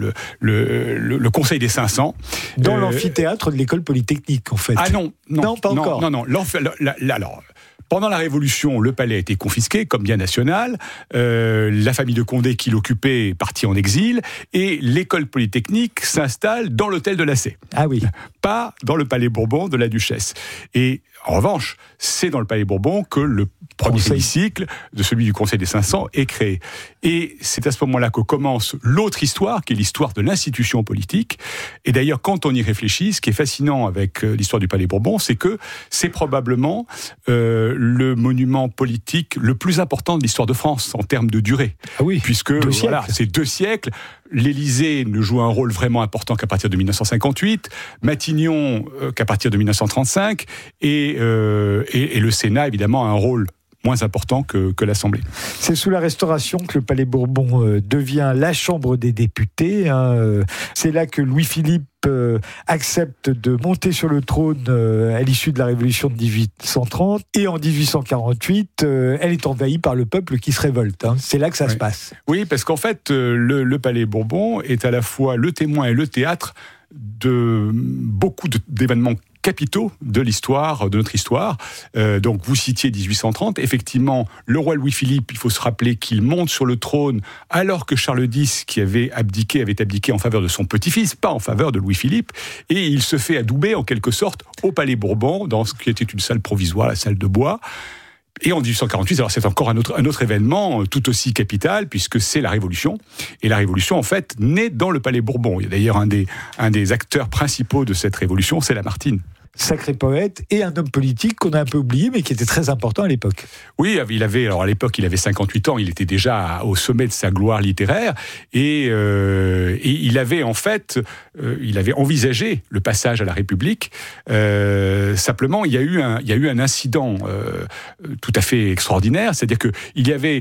le Conseil des 500.
Dans l'amphithéâtre de l'école polytechnique, en fait.
Ah non,
pas encore.
Non. Alors, pendant la Révolution, le palais a été confisqué comme bien national. La famille de Condé qui l'occupait est partie en exil. Et l'école polytechnique s'installe dans l'hôtel de Lassay.
Ah oui.
Pas dans le Palais Bourbon de la Duchesse. Et en revanche, c'est dans le Palais Bourbon que le premier hémicycle de celui du Conseil des 500 est créé. Et c'est à ce moment-là que commence l'autre histoire, qui est l'histoire de l'institution politique. Et d'ailleurs, quand on y réfléchit, ce qui est fascinant avec l'histoire du Palais Bourbon, c'est que c'est probablement le monument politique le plus important de l'histoire de France en termes de durée.
Ah oui,
puisque c'est 2 siècles. L'Élysée ne joue un rôle vraiment important qu'à partir de 1958, Matignon qu'à partir de 1935, et le Sénat, évidemment, a un rôle moins important que l'Assemblée.
C'est sous la Restauration que le Palais Bourbon devient la Chambre des députés. C'est là que Louis-Philippe accepte de monter sur le trône à l'issue de la Révolution de 1830. Et en 1848, elle est envahie par le peuple qui se révolte. C'est là que ça se passe.
Oui, parce qu'en fait, le Palais Bourbon est à la fois le témoin et le théâtre de beaucoup d'événements capitaux de l'histoire, de notre histoire. Donc, vous citiez 1830. Effectivement, le roi Louis-Philippe, il faut se rappeler qu'il monte sur le trône alors que Charles X, qui avait abdiqué en faveur de son petit-fils, pas en faveur de Louis-Philippe, et il se fait adouber, en quelque sorte, au Palais Bourbon, dans ce qui était une salle provisoire, la salle de bois. Et en 1848, alors c'est encore un autre événement tout aussi capital, puisque c'est la Révolution. Et la Révolution, en fait, naît dans le Palais Bourbon. Il y a d'ailleurs un des acteurs principaux de cette Révolution, c'est Lamartine.
Sacré poète et un homme politique qu'on a un peu oublié, mais qui était très important à l'époque.
Oui, à l'époque, il avait 58 ans, il était déjà au sommet de sa gloire littéraire, et il avait en fait, il avait envisagé le passage à la République. Simplement, il y a eu un incident tout à fait extraordinaire, c'est-à-dire que il y avait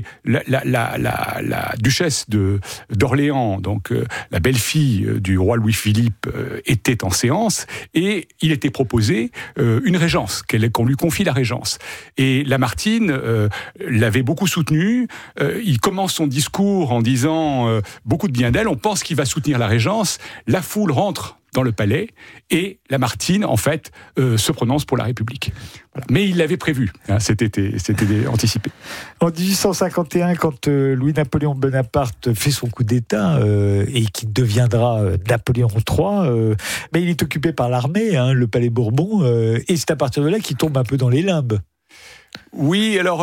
la duchesse d'Orléans, donc la belle-fille du roi Louis-Philippe, était en séance, et il était proposé une régence, qu'on lui confie la régence. Et Lamartine l'avait beaucoup soutenu. Il commence son discours en disant beaucoup de bien d'elle. On pense qu'il va soutenir la régence. La foule rentre dans le palais et Lamartine, en fait, se prononce pour la République. Voilà. Mais il l'avait prévu, c'était anticipé.
En 1851, quand Louis-Napoléon Bonaparte fait son coup d'État et qui deviendra Napoléon III, mais il est occupé par l'armée, le Palais Bourbon, et c'est à partir de là qu'il tombe un peu dans les limbes.
Oui, alors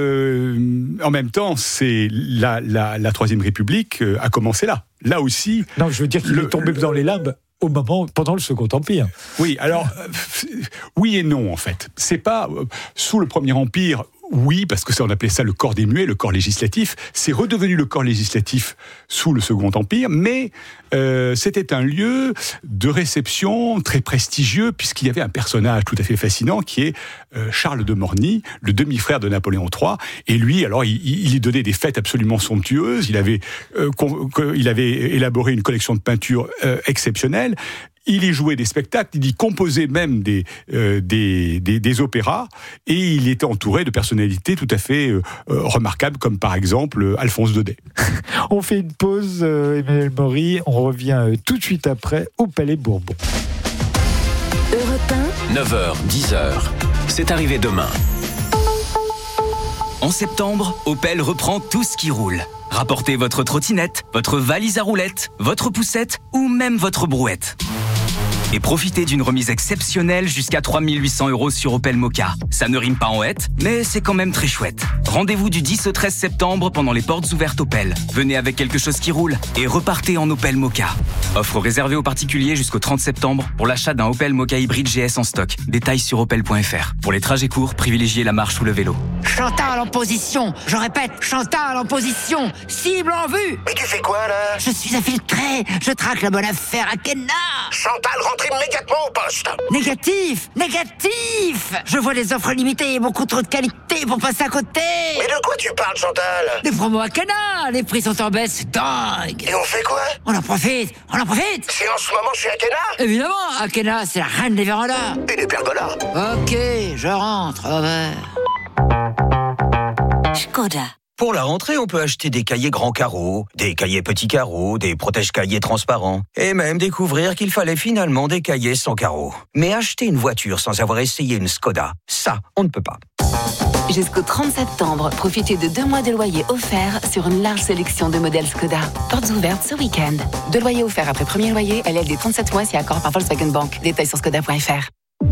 en même temps, c'est la Troisième République a commencé là. Là aussi.
Non, je veux dire qu'il est tombé dans les limbes pendant le Second Empire.
Oui, alors oui et non en fait. C'est pas sous le Premier Empire. Oui, parce que on appelait ça le corps des muets, le corps législatif. C'est redevenu le corps législatif sous le Second Empire, mais c'était un lieu de réception très prestigieux, puisqu'il y avait un personnage tout à fait fascinant qui est Charles de Morny, le demi-frère de Napoléon III. Et lui, alors, il y donnait des fêtes absolument somptueuses. Il avait élaboré une collection de peintures exceptionnelle. Il y jouait des spectacles, il y composait même des opéras, et il était entouré de personnalités tout à fait remarquables, comme par exemple Alphonse Daudet.
On fait une pause, Emmanuel Maury, on revient tout de suite après au Palais Bourbon.
Europe 1,
9h, 10h, c'est arrivé demain.
En septembre, Opel reprend tout ce qui roule. Rapportez votre trottinette, votre valise à roulettes, votre poussette ou même votre brouette. Et profitez d'une remise exceptionnelle jusqu'à 3 800 € sur Opel Mokka. Ça ne rime pas en hête, mais c'est quand même très chouette. Rendez-vous du 10 au 13 septembre pendant les portes ouvertes Opel. Venez avec quelque chose qui roule et repartez en Opel Mokka. Offre réservée aux particuliers jusqu'au 30 septembre pour l'achat d'un Opel Mokka hybride GS en stock. Détails sur opel.fr. Pour les trajets courts, privilégiez la marche ou le vélo.
Chantal en position. Je répète, Chantal en position. Cible en vue.
Mais tu fais quoi, là?
Je suis infiltré. Je traque la bonne affaire à Kenna.
Chantal, rentre immédiatement au poste.
Négatif. Je vois les offres limitées et beaucoup trop de qualité pour passer à côté.
Mais de quoi tu parles, Chantal?
Des promos à Kenna. Les prix sont en baisse, c'est dingue.
Et on fait quoi?
On en profite.
C'est en ce moment chez Akena?
Évidemment, Akena, c'est la reine des vérandas.
Et des pergolas.
Ok, je rentre, over.
Škoda.
Pour la rentrée, on peut acheter des cahiers grands carreaux, des cahiers petits carreaux, des protège-cahiers transparents, et même découvrir qu'il fallait finalement des cahiers sans carreaux. Mais acheter une voiture sans avoir essayé une Škoda, ça, on ne peut pas.
Jusqu'au 30 septembre, profitez de 2 mois de loyer offerts sur une large sélection de modèles Škoda. Portes ouvertes ce week-end. 2 loyers offerts après premier loyer, LLD 37 mois si accord par Volkswagen Bank. Détails sur škoda.fr.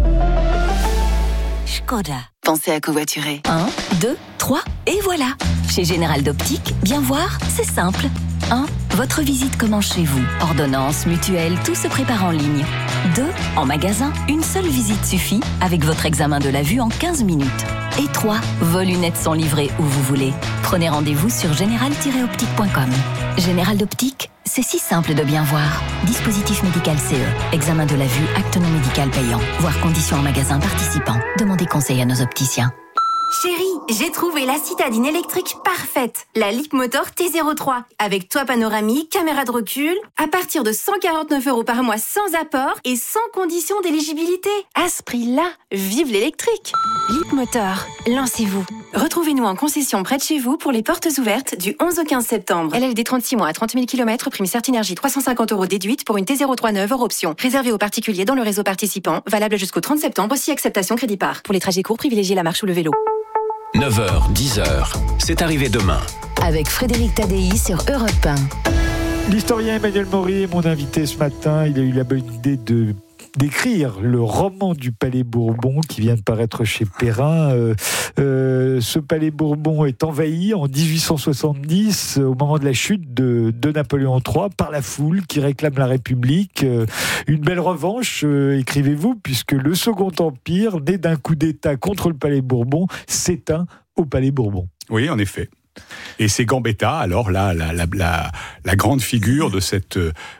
Škoda.
Pensez à covoiturer.
1, 2, 3, et voilà. Chez Général d'Optique, bien voir, c'est simple. 1. Votre visite commence chez vous. Ordonnance, mutuelle, tout se prépare en ligne. 2. En magasin, une seule visite suffit avec votre examen de la vue en 15 minutes. Et 3. Vos lunettes sont livrées où vous voulez. Prenez rendez-vous sur général-optique.com. Général d'Optique, c'est si simple de bien voir. Dispositif médical CE. Examen de la vue, acte non médical payant. Voir conditions en magasin participant. Demandez conseil à nos opticiens.
Chérie, j'ai trouvé la citadine électrique parfaite. La Leapmotor T03. Avec toit panoramique, caméra de recul. À partir de 149 € par mois sans apport et sans condition d'éligibilité. À ce prix-là, vive l'électrique. Leapmotor, lancez-vous. Retrouvez-nous en concession près de chez vous pour les portes ouvertes du 11 au 15 septembre. LLD 36 mois à 30 000 km, prime Certinergie 350 € déduite pour une T03 neuve hors option. Réservé aux particuliers dans le réseau participant. Valable jusqu'au 30 septembre, si acceptation crédit par. Pour les trajets courts, privilégiez la marche ou le vélo.
9h, 10h, c'est arrivé demain.
Avec Frédéric Tadei sur Europe 1.
L'historien Emmanuel Maury est mon invité ce matin. Il a eu la bonne idée d'écrire le roman du Palais Bourbon qui vient de paraître chez Perrin. Ce Palais Bourbon est envahi en 1870 au moment de la chute de Napoléon III par la foule qui réclame la République. Une belle revanche, écrivez-vous, puisque le Second Empire, né d'un coup d'État contre le Palais Bourbon, s'éteint au Palais Bourbon.
Oui, en effet. Et c'est Gambetta, alors là, la grande figure de cette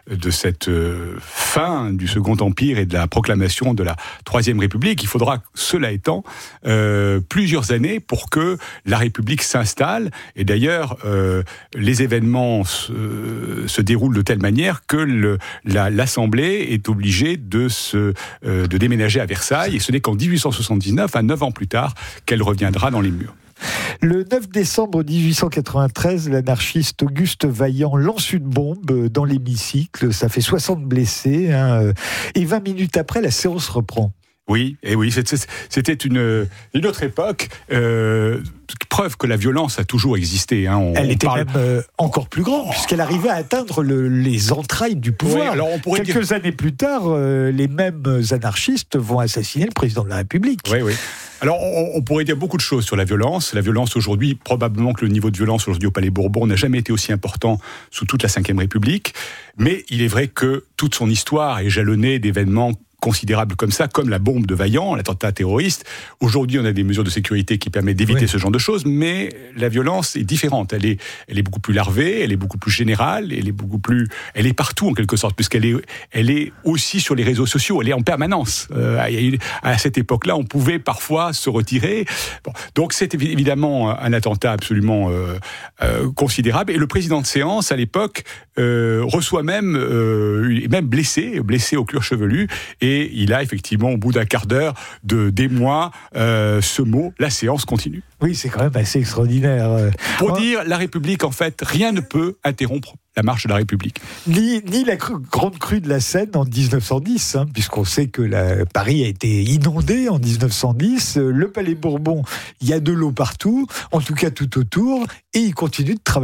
fin du Second Empire et de la proclamation de la Troisième République. Il faudra, cela étant, plusieurs années pour que la République s'installe. Et d'ailleurs, les événements se déroulent de telle manière que l'Assemblée est obligée de déménager à Versailles. Et ce n'est qu'en 1879, 9 ans plus tard, qu'elle reviendra dans les murs.
Le 9 décembre 1893, l'anarchiste Auguste Vaillant lance une bombe dans l'hémicycle. Ça fait 60 blessés. Et 20 minutes après, la séance reprend.
Oui, c'était une autre époque. Preuve que la violence a toujours existé.
Elle était même encore plus grande, puisqu'elle arrivait à atteindre les entrailles du pouvoir. Oui, alors quelques années plus tard, les mêmes anarchistes vont assassiner le président de la République.
Oui. Alors, on pourrait dire beaucoup de choses sur la violence. La violence aujourd'hui, probablement que le niveau de violence aujourd'hui au Palais Bourbon n'a jamais été aussi important sous toute la Ve République. Mais il est vrai que toute son histoire est jalonnée d'événements considérables comme ça, comme la bombe de Vaillant, l'attentat terroriste. Aujourd'hui, on a des mesures de sécurité qui permettent d'éviter ce genre de choses, mais la violence est différente. Elle est beaucoup plus larvée, elle est beaucoup plus générale, elle est partout en quelque sorte, puisqu'elle est aussi sur les réseaux sociaux, elle est en permanence. À cette époque-là, on pouvait parfois se retirer. Bon, donc c'est évidemment un attentat absolument considérable. Et le président de séance, à l'époque, reçoit même blessé au cuir chevelu. Et il a effectivement, au bout d'un quart d'heure, d'émoi, ce mot, la séance continue.
Oui, c'est quand même assez extraordinaire.
Pour dire, la République, en fait, rien ne peut interrompre la marche de la République.
Ni la grande crue de la Seine en 1910, puisqu'on sait que Paris a été inondé en 1910. Le Palais Bourbon, il y a de l'eau partout, en tout cas tout autour, et il continue de travailler.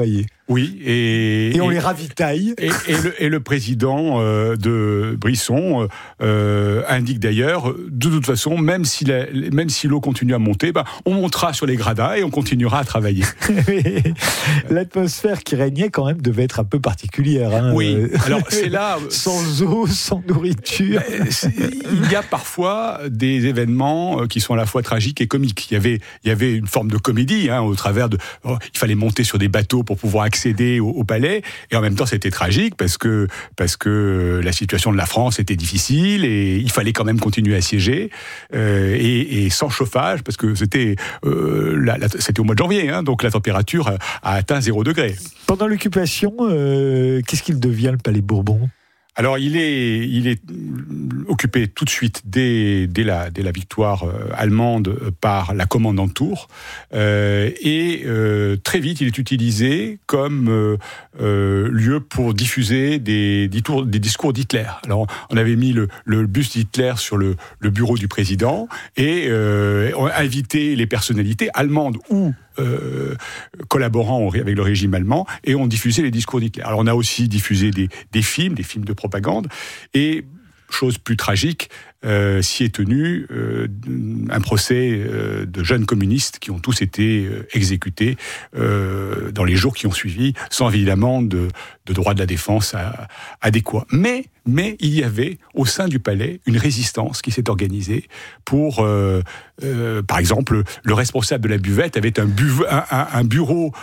Oui,
et on les ravitaille.
Et le président de Brisson indique d'ailleurs, de toute façon, même si l'eau continue à monter, on montera sur les gradins et on continuera à travailler.
L'atmosphère qui régnait quand même devait être un peu particulière. Hein.
Oui, alors c'est là...
sans eau, sans nourriture.
Il y a parfois des événements qui sont à la fois tragiques et comiques. Il y avait une forme de comédie, au travers de... il fallait monter sur des bateaux pour pouvoir accéder au palais, et en même temps c'était tragique parce que la situation de la France était difficile et il fallait quand même continuer à siéger, et sans chauffage, parce que c'était au mois de janvier, donc la température a atteint 0 degré.
Pendant l'occupation, qu'est-ce qu'il devient, le Palais Bourbon ?
Alors il est occupé tout de suite dès la victoire allemande par la commandante Tours, et très vite il est utilisé comme lieu pour diffuser des discours d'Hitler. Alors on avait mis le buste d'Hitler sur le bureau du président, et on a invité les personnalités allemandes ou collaborant avec le régime allemand, et on diffusait les discours d'Hitler. Alors on a aussi diffusé des films de propagande, et chose plus tragique, s'y est tenu un procès de jeunes communistes qui ont tous été exécutés dans les jours qui ont suivi, sans évidemment de droit de la défense adéquat. Mais il y avait au sein du palais une résistance qui s'est organisée pour, par exemple, le responsable de la buvette avait un bureau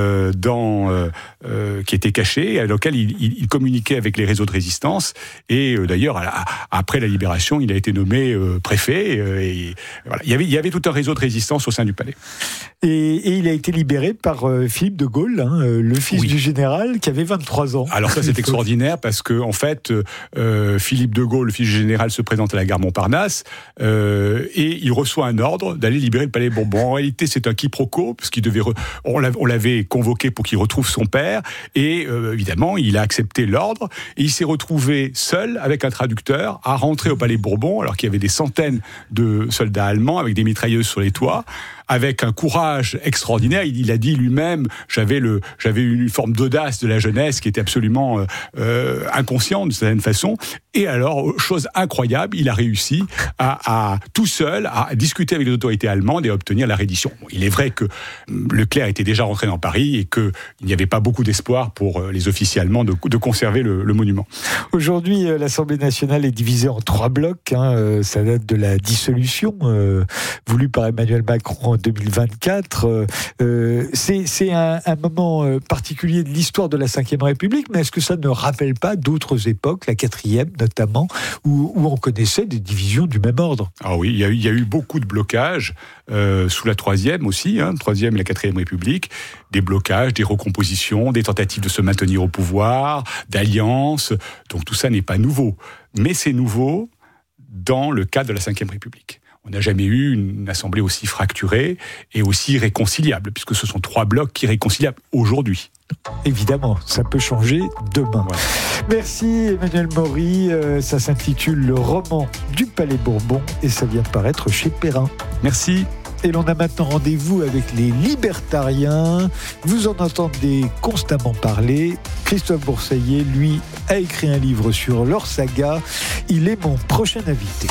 qui était caché, à lequel il communiquait avec les réseaux de résistance, et d'ailleurs après la libération il a été nommé préfet, et voilà. Il y avait tout un réseau de résistance au sein du palais.
Et il a été libéré par Philippe de Gaulle, le fils du général, qui avait 23 ans.
Alors ça c'est extraordinaire, parce que en fait Philippe de Gaulle, le fils du général, se présente à la gare Montparnasse, et il reçoit un ordre d'aller libérer le Palais Bourbon. En réalité c'est un quiproquo, parce qu'il on l'avait convoqué pour qu'il retrouve son père, et évidemment il a accepté l'ordre, et il s'est retrouvé seul avec un traducteur à rentrer au Palais Bourbon, alors qu'il y avait des centaines de soldats allemands avec des mitrailleuses sur les toits, avec un courage extraordinaire. Il a dit lui-même, j'avais une forme d'audace de la jeunesse qui était absolument inconsciente de certaine façon. Et alors, chose incroyable, il a réussi à tout seul à discuter avec les autorités allemandes et à obtenir la reddition. Bon, il est vrai que Leclerc était déjà rentré dans Paris et qu'il n'y avait pas beaucoup d'espoir pour les officiers allemands de conserver le monument.
Aujourd'hui, l'Assemblée nationale est divisée en 3 blocs. Ça date de la dissolution voulue par Emmanuel Macron en 2024. C'est un moment particulier de l'histoire de la Ve République, mais est-ce que ça ne rappelle pas d'autres époques, la 4e notamment, où on connaissait des divisions du même ordre?
Ah oui, il y a eu beaucoup de blocages sous la 3e aussi, 3e et la 4e République, des blocages, des recompositions, des tentatives de se maintenir au pouvoir, d'alliances, donc tout ça n'est pas nouveau. Mais c'est nouveau dans le cadre de la Ve République. On n'a jamais eu une assemblée aussi fracturée et aussi réconciliable, puisque ce sont 3 blocs qui réconciliables aujourd'hui.
Évidemment, ça peut changer demain. Ouais. Merci Emmanuel Maury, ça s'intitule Le roman du Palais Bourbon et ça vient de paraître chez Perrin.
Merci.
Et l'on a maintenant rendez-vous avec les libertariens. Vous en entendez constamment parler. Christophe Bourseillet, lui, a écrit un livre sur leur saga. Il est mon prochain invité.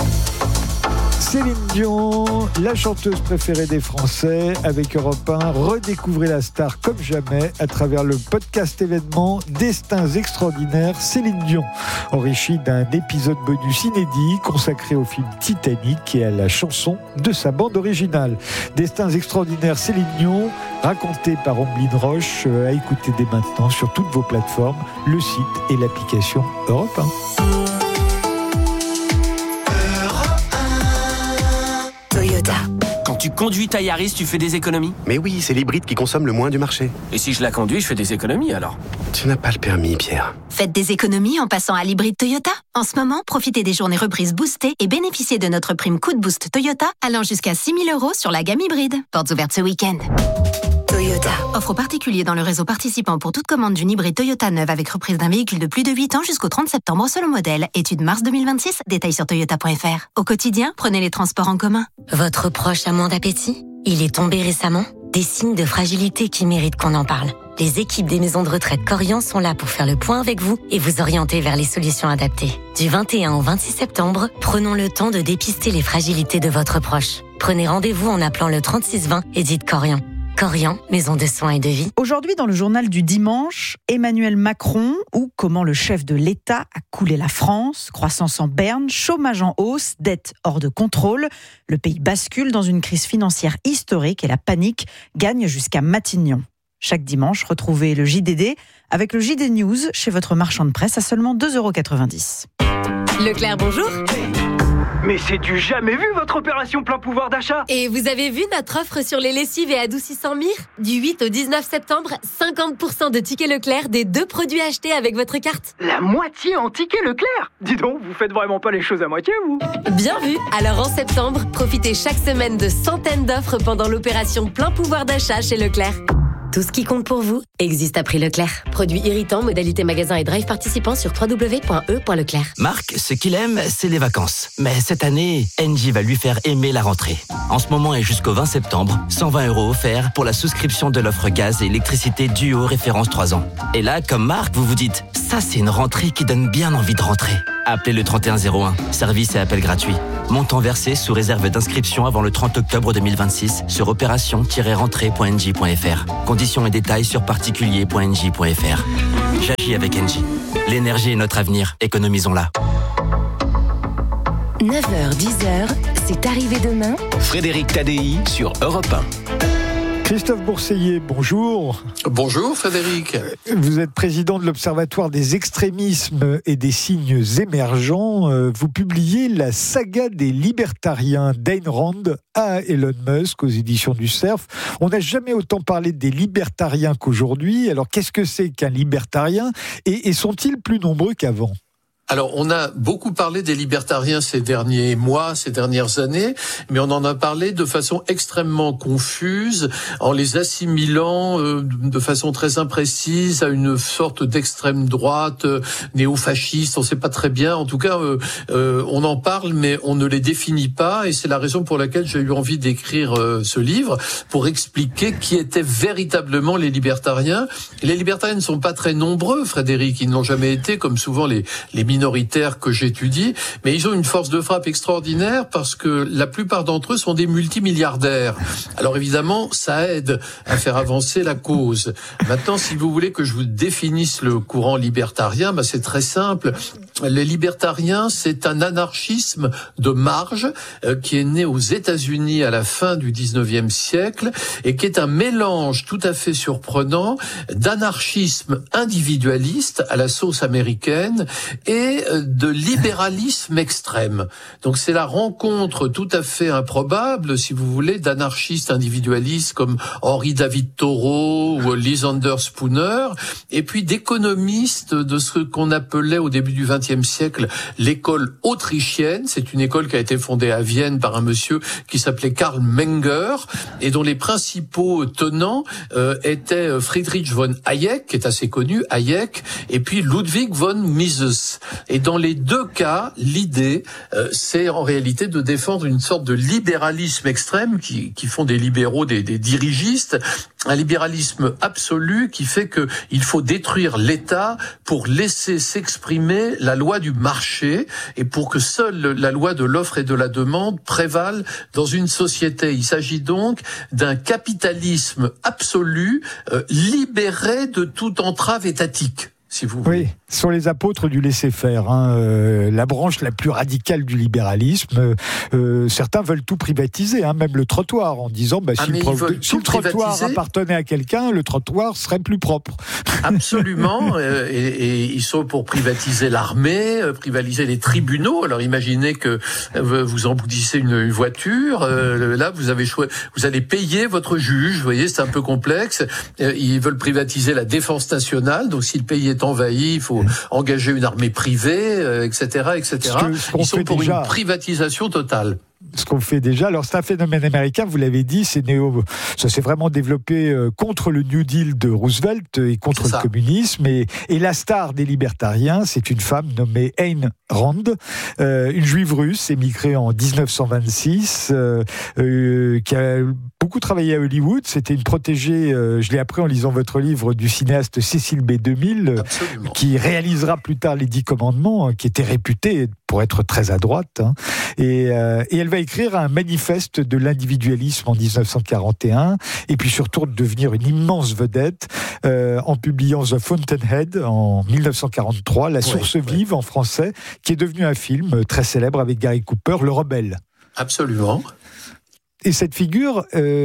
Céline Dion, la chanteuse préférée des Français, avec Europe 1, redécouvrez la star comme jamais à travers le podcast événement Destins extraordinaires Céline Dion, enrichi d'un épisode bonus inédit consacré au film Titanic et à la chanson de sa bande originale. Destins extraordinaires Céline Dion, raconté par Omblin Roche, à écouter dès maintenant sur toutes vos plateformes, le site et l'application Europe 1.
Quand tu conduis ta Yaris, tu fais des économies?
Mais oui, c'est l'hybride qui consomme le moins du marché.
Et si je la conduis, je fais des économies alors?
Tu n'as pas le permis, Pierre.
Faites des économies en passant à l'hybride Toyota. En ce moment, profitez des journées reprises boostées et bénéficiez de notre prime Coup de Boost Toyota allant jusqu'à 6 000 € sur la gamme hybride. Portes ouvertes ce week-end. Toyota. Offre aux particuliers dans le réseau participant pour toute commande d'une hybride Toyota neuve avec reprise d'un véhicule de plus de 8 ans jusqu'au 30 septembre selon modèle. Étude mars 2026. Détails sur toyota.fr. Au quotidien, prenez les transports en commun.
Votre proche a moins d'appétit? Il est tombé récemment? Des signes de fragilité qui méritent qu'on en parle.
Les équipes des maisons de retraite Korian sont là pour faire le point avec vous et vous orienter vers les solutions adaptées. Du 21 au 26 septembre, prenons le temps de dépister les fragilités de votre proche. Prenez rendez-vous en appelant le 3620 et dites Korian. Korian, maison de soins et de vie.
Aujourd'hui, dans le journal du dimanche, Emmanuel Macron ou comment le chef de l'État a coulé la France, croissance en berne, chômage en hausse, dette hors de contrôle. Le pays bascule dans une crise financière historique et la panique gagne jusqu'à Matignon. Chaque dimanche, retrouvez le JDD avec le JD News chez votre marchand de presse à seulement 2,90 €.
Leclerc, bonjour.
Mais c'est du jamais vu votre opération plein pouvoir d'achat.
Et vous avez vu notre offre sur les lessives et adoucissants Mire ? Du 8 au 19 septembre, 50% de tickets Leclerc des 2 produits achetés avec votre carte.
La moitié en tickets Leclerc ? Dis donc, vous faites vraiment pas les choses à moitié, vous ?
Bien vu. Alors en septembre, profitez chaque semaine de centaines d'offres pendant l'opération plein pouvoir d'achat chez Leclerc. Tout ce qui compte pour vous existe à prix Leclerc. Produits irritants, modalité magasin et drive participants sur www.e.leclerc.
Marc, ce qu'il aime, c'est les vacances. Mais cette année, Engie va lui faire aimer la rentrée. En ce moment et jusqu'au 20 septembre, 120 € offerts pour la souscription de l'offre gaz et électricité Duo référence 3 ans. Et là, comme Marc, vous vous dites, ça c'est une rentrée qui donne bien envie de rentrer. Appelez le 3101, service et appel gratuit. Montant versé sous réserve d'inscription avant le 30 octobre 2026 sur opération-rentrée.engie.fr. Conditions et détails sur particulier.engie.fr. J'agis avec Engie. L'énergie est notre avenir, économisons-la.
9h, 10h, c'est arrivé demain.
Frédéric Tadei sur Europe 1.
Christophe Bourseiller, bonjour.
Bonjour Frédéric.
Vous êtes président de l'Observatoire des extrémismes et des signes émergents. Vous publiez La saga des libertariens d'Ayn Rand à Elon Musk aux éditions du Cerf. On n'a jamais autant parlé des libertariens qu'aujourd'hui. Alors qu'est-ce que c'est qu'un libertarien et sont-ils plus nombreux qu'avant ?
Alors, on a beaucoup parlé des libertariens ces derniers mois, ces dernières années, mais on en a parlé de façon extrêmement confuse, en les assimilant de façon très imprécise à une sorte d'extrême droite néo-fasciste. On ne sait pas très bien. En tout cas, on en parle, mais on ne les définit pas. Et c'est la raison pour laquelle j'ai eu envie d'écrire ce livre, pour expliquer qui étaient véritablement les libertariens. Les libertariens ne sont pas très nombreux, Frédéric. Ils n'ont jamais été, comme souvent les minoritaires que j'étudie, mais ils ont une force de frappe extraordinaire parce que la plupart d'entre eux sont des multimilliardaires. Alors évidemment, ça aide à faire avancer la cause. Maintenant, si vous voulez que je vous définisse le courant libertarien, c'est très simple. Les libertariens, c'est un anarchisme de marge qui est né aux États-Unis à la fin du 19e siècle et qui est un mélange tout à fait surprenant d'anarchisme individualiste à la sauce américaine et de libéralisme extrême. Donc c'est la rencontre tout à fait improbable, si vous voulez, d'anarchistes individualistes comme Henry David Thoreau ou Lysander Spooner, et puis d'économistes de ce qu'on appelait au début du XXe siècle l'école autrichienne. C'est une école qui a été fondée à Vienne par un monsieur qui s'appelait Karl Menger et dont les principaux tenants étaient Friedrich von Hayek, qui est assez connu, Hayek, et puis Ludwig von Mises. Et dans les deux cas, l'idée, c'est en réalité de défendre une sorte de libéralisme extrême qui font des libéraux, des dirigistes, un libéralisme absolu qui fait que il faut détruire l'État pour laisser s'exprimer la loi du marché et pour que seule la loi de l'offre et de la demande prévale dans une société. Il s'agit donc d'un capitalisme absolu, libéré de toute entrave étatique. Si vous voulez.
Oui, ce sont les apôtres du laisser-faire, la branche la plus radicale du libéralisme. Certains veulent tout privatiser, même le trottoir, en disant si le trottoir appartenait à quelqu'un, le trottoir serait plus propre.
Absolument, et ils sont pour privatiser l'armée, privatiser les tribunaux. Alors imaginez que vous emboutissez une voiture, là vous allez payer votre juge, vous voyez, c'est un peu complexe. Ils veulent privatiser la défense nationale, donc si le pays est envahi, il faut engager une armée privée, etc., etc. Ils sont pour une privatisation totale.
ce qu'on fait déjà. Alors, c'est un phénomène américain, vous l'avez dit, ça s'est vraiment développé contre le New Deal de Roosevelt et contre le communisme. Et la star des libertariens, c'est une femme nommée Ayn Rand, une juive russe émigrée en 1926, qui a beaucoup travaillé à Hollywood. C'était une protégée, je l'ai appris en lisant votre livre, du cinéaste Cecil B. DeMille, qui réalisera plus tard les 10 commandements, qui était réputé pour être très à droite. Et elle va écrire un manifeste de l'individualisme en 1941, et puis surtout devenir une immense vedette en publiant The Fountainhead en 1943, La Source vive en français, qui est devenu un film très célèbre avec Gary Cooper, Le Rebelle.
Absolument.
Et cette figure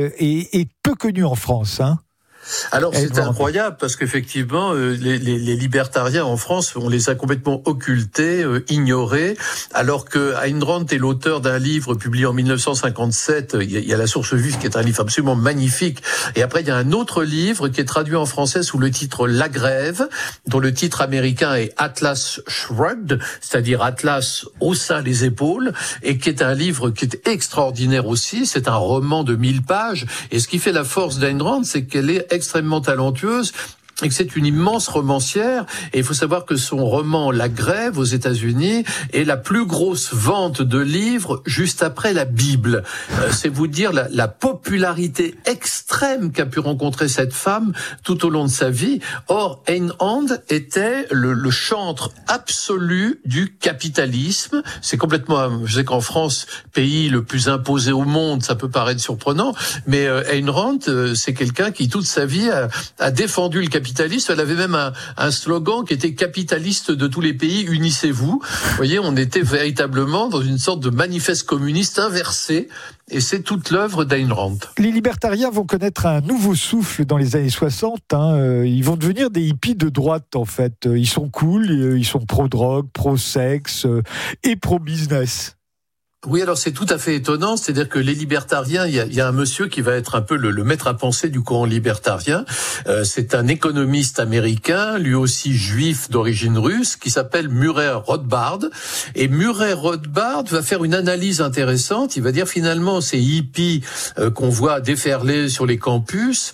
est peu connue en France,
Alors c'est incroyable parce qu'effectivement les libertariens en France, on les a complètement occultés, ignorés, alors que Ayn Rand est l'auteur d'un livre publié en 1957, il y a La Source vive qui est un livre absolument magnifique, et après il y a un autre livre qui est traduit en français sous le titre La Grève, dont le titre américain est Atlas Shrugged, c'est-à-dire Atlas haussa les épaules, et qui est un livre qui est extraordinaire aussi. C'est un roman de 1000 pages, et ce qui fait la force d'Ayn Rand, c'est qu'elle est extrêmement talentueuse et que c'est une immense romancière. Et il faut savoir que son roman La Grève aux États-Unis est la plus grosse vente de livres juste après la Bible. C'est vous dire la popularité extrême qu'a pu rencontrer cette femme tout au long de sa vie. Or, Ayn Rand était le chantre absolu du capitalisme. C'est complètement, je sais qu'en France, pays le plus imposé au monde, ça peut paraître surprenant, mais Ayn Rand, c'est quelqu'un qui toute sa vie a défendu le capitalisme. Elle avait même un slogan qui était capitaliste de tous les pays, unissez-vous. Vous voyez, on était véritablement dans une sorte de manifeste communiste inversé, et c'est toute l'œuvre d'Ayn Rand.
Les libertariens vont connaître un nouveau souffle dans les années 60. Ils vont devenir des hippies de droite, en fait. Ils sont cool, ils sont pro-drogue, pro-sexe et pro-business.
Oui, alors c'est tout à fait étonnant, c'est-à-dire que les libertariens, il y a un monsieur qui va être un peu le maître à penser du courant libertarien. C'est un économiste américain, lui aussi juif d'origine russe, qui s'appelle Murray Rothbard. Et Murray Rothbard va faire une analyse intéressante. Il va dire finalement ces hippies qu'on voit déferler sur les campus,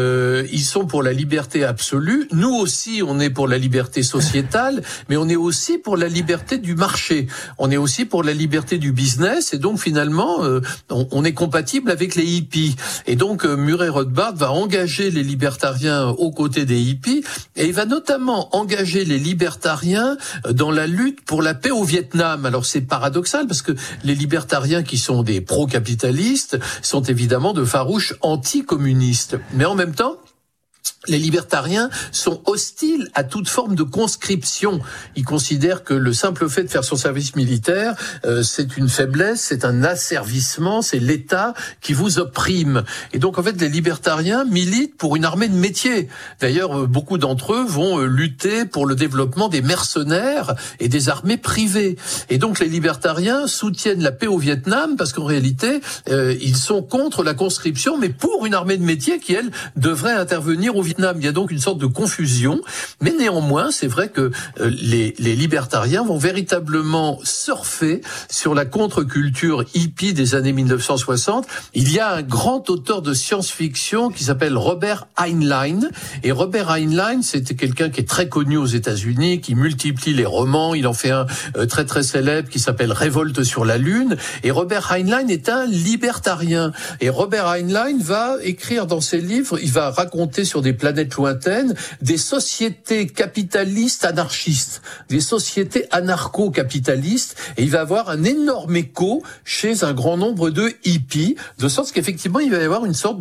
ils sont pour la liberté absolue. Nous aussi, on est pour la liberté sociétale, mais on est aussi pour la liberté du marché. On est aussi pour la liberté du business. Et donc finalement, on est compatible avec les hippies. Et donc Murray Rothbard va engager les libertariens aux côtés des hippies, et il va notamment engager les libertariens dans la lutte pour la paix au Vietnam. Alors c'est paradoxal parce que les libertariens qui sont des pro-capitalistes sont évidemment de farouches anticommunistes. Mais en même temps, les libertariens sont hostiles à toute forme de conscription. Ils considèrent que le simple fait de faire son service militaire, c'est une faiblesse, c'est un asservissement, c'est l'État qui vous opprime. Et donc, en fait, les libertariens militent pour une armée de métier. D'ailleurs, beaucoup d'entre eux vont lutter pour le développement des mercenaires et des armées privées. Et donc, les libertariens soutiennent la paix au Vietnam parce qu'en réalité, ils sont contre la conscription, mais pour une armée de métier qui, elle, devrait intervenir au Vietnam. Il y a donc une sorte de confusion, mais néanmoins, c'est vrai que les libertariens vont véritablement surfer sur la contre-culture hippie des années 1960. Il y a un grand auteur de science-fiction qui s'appelle Robert Heinlein, et Robert Heinlein, c'était quelqu'un qui est très connu aux États-Unis, qui multiplie les romans. Il en fait un très très célèbre qui s'appelle Révolte sur la Lune, et Robert Heinlein est un libertarien. Et Robert Heinlein va écrire dans ses livres, il va raconter sur des planètes lointaines, des sociétés capitalistes anarchistes, des sociétés anarcho-capitalistes, et il va avoir un énorme écho chez un grand nombre de hippies, de sorte qu'effectivement il va y avoir une sorte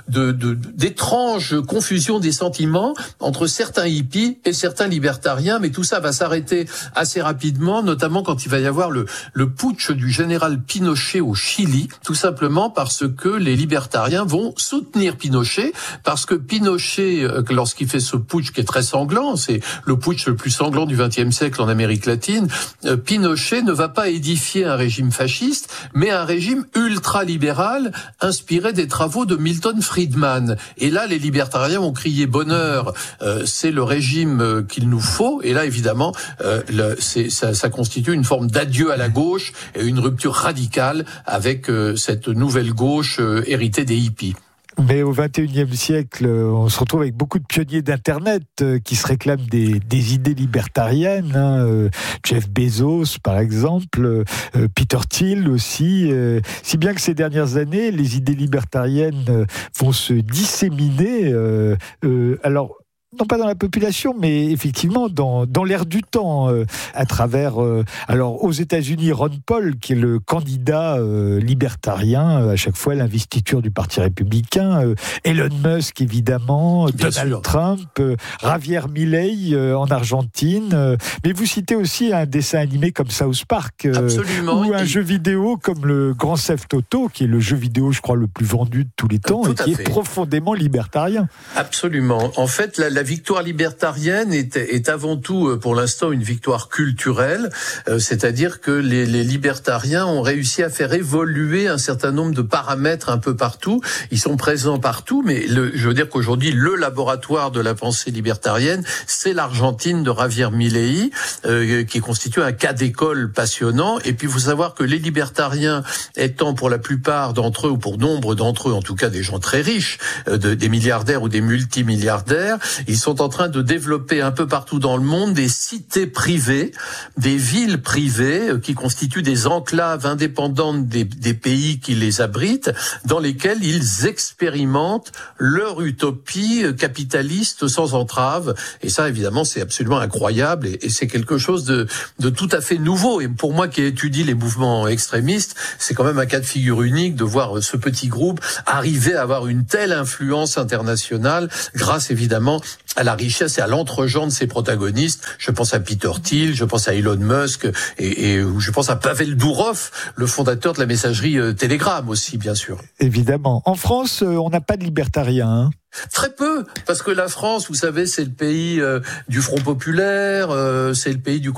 d'étrange confusion des sentiments entre certains hippies et certains libertariens, mais tout ça va s'arrêter assez rapidement, notamment quand il va y avoir le putsch du général Pinochet au Chili, tout simplement parce que les libertariens vont soutenir Pinochet, parce que Pinochet Pinochet, lorsqu'il fait ce putsch qui est très sanglant, c'est le putsch le plus sanglant du XXe siècle en Amérique latine, Pinochet ne va pas édifier un régime fasciste, mais un régime ultra-libéral inspiré des travaux de Milton Friedman. Et là, les libertariens ont crié bonheur, c'est le régime qu'il nous faut. Et là, évidemment, ça constitue une forme d'adieu à la gauche et une rupture radicale avec cette nouvelle gauche héritée des hippies.
Mais au XXIe siècle, on se retrouve avec beaucoup de pionniers d'Internet qui se réclament des idées libertariennes. Jeff Bezos, par exemple, Peter Thiel aussi. Si bien que ces dernières années, les idées libertariennes vont se disséminer. Alors, non pas dans la population, mais effectivement dans l'air du temps, à travers... alors, aux États-Unis, Ron Paul, qui est le candidat libertarien, à chaque fois l'investiture du Parti républicain, Elon Musk, évidemment, bien Donald sûr. Trump, Javier Milei en Argentine, mais vous citez aussi un dessin animé comme South Park, ou un jeu vidéo comme le Grand Theft Auto, qui est le jeu vidéo, je crois, le plus vendu de tous les temps, et qui est profondément libertarien.
Absolument. En fait, la victoire libertarienne est avant tout, pour l'instant, une victoire culturelle, c'est-à-dire que les libertariens ont réussi à faire évoluer un certain nombre de paramètres un peu partout. Ils sont présents partout, mais je veux dire qu'aujourd'hui, le laboratoire de la pensée libertarienne, c'est l'Argentine de Javier Milei, qui constitue un cas d'école passionnant. Et puis, il faut savoir que les libertariens, étant pour la plupart d'entre eux, ou pour nombre d'entre eux, en tout cas des gens très riches, des milliardaires ou des multimilliardaires, ils sont en train de développer un peu partout dans le monde des cités privées, des villes privées qui constituent des enclaves indépendantes des pays qui les abritent, dans lesquelles ils expérimentent leur utopie capitaliste sans entrave. Et ça, évidemment, c'est absolument incroyable et c'est quelque chose de tout à fait nouveau. Et pour moi qui étudie les mouvements extrémistes, c'est quand même un cas de figure unique de voir ce petit groupe arriver à avoir une telle influence internationale grâce, évidemment, à la richesse et à l'entre-gens de ses protagonistes. Je pense à Peter Thiel, je pense à Elon Musk et je pense à Pavel Durov, le fondateur de la messagerie Telegram aussi, bien sûr.
Évidemment. En France, on n'a pas de libertariens, hein.
Très peu, parce que la France, vous savez, c'est le pays du Front populaire, c'est le pays du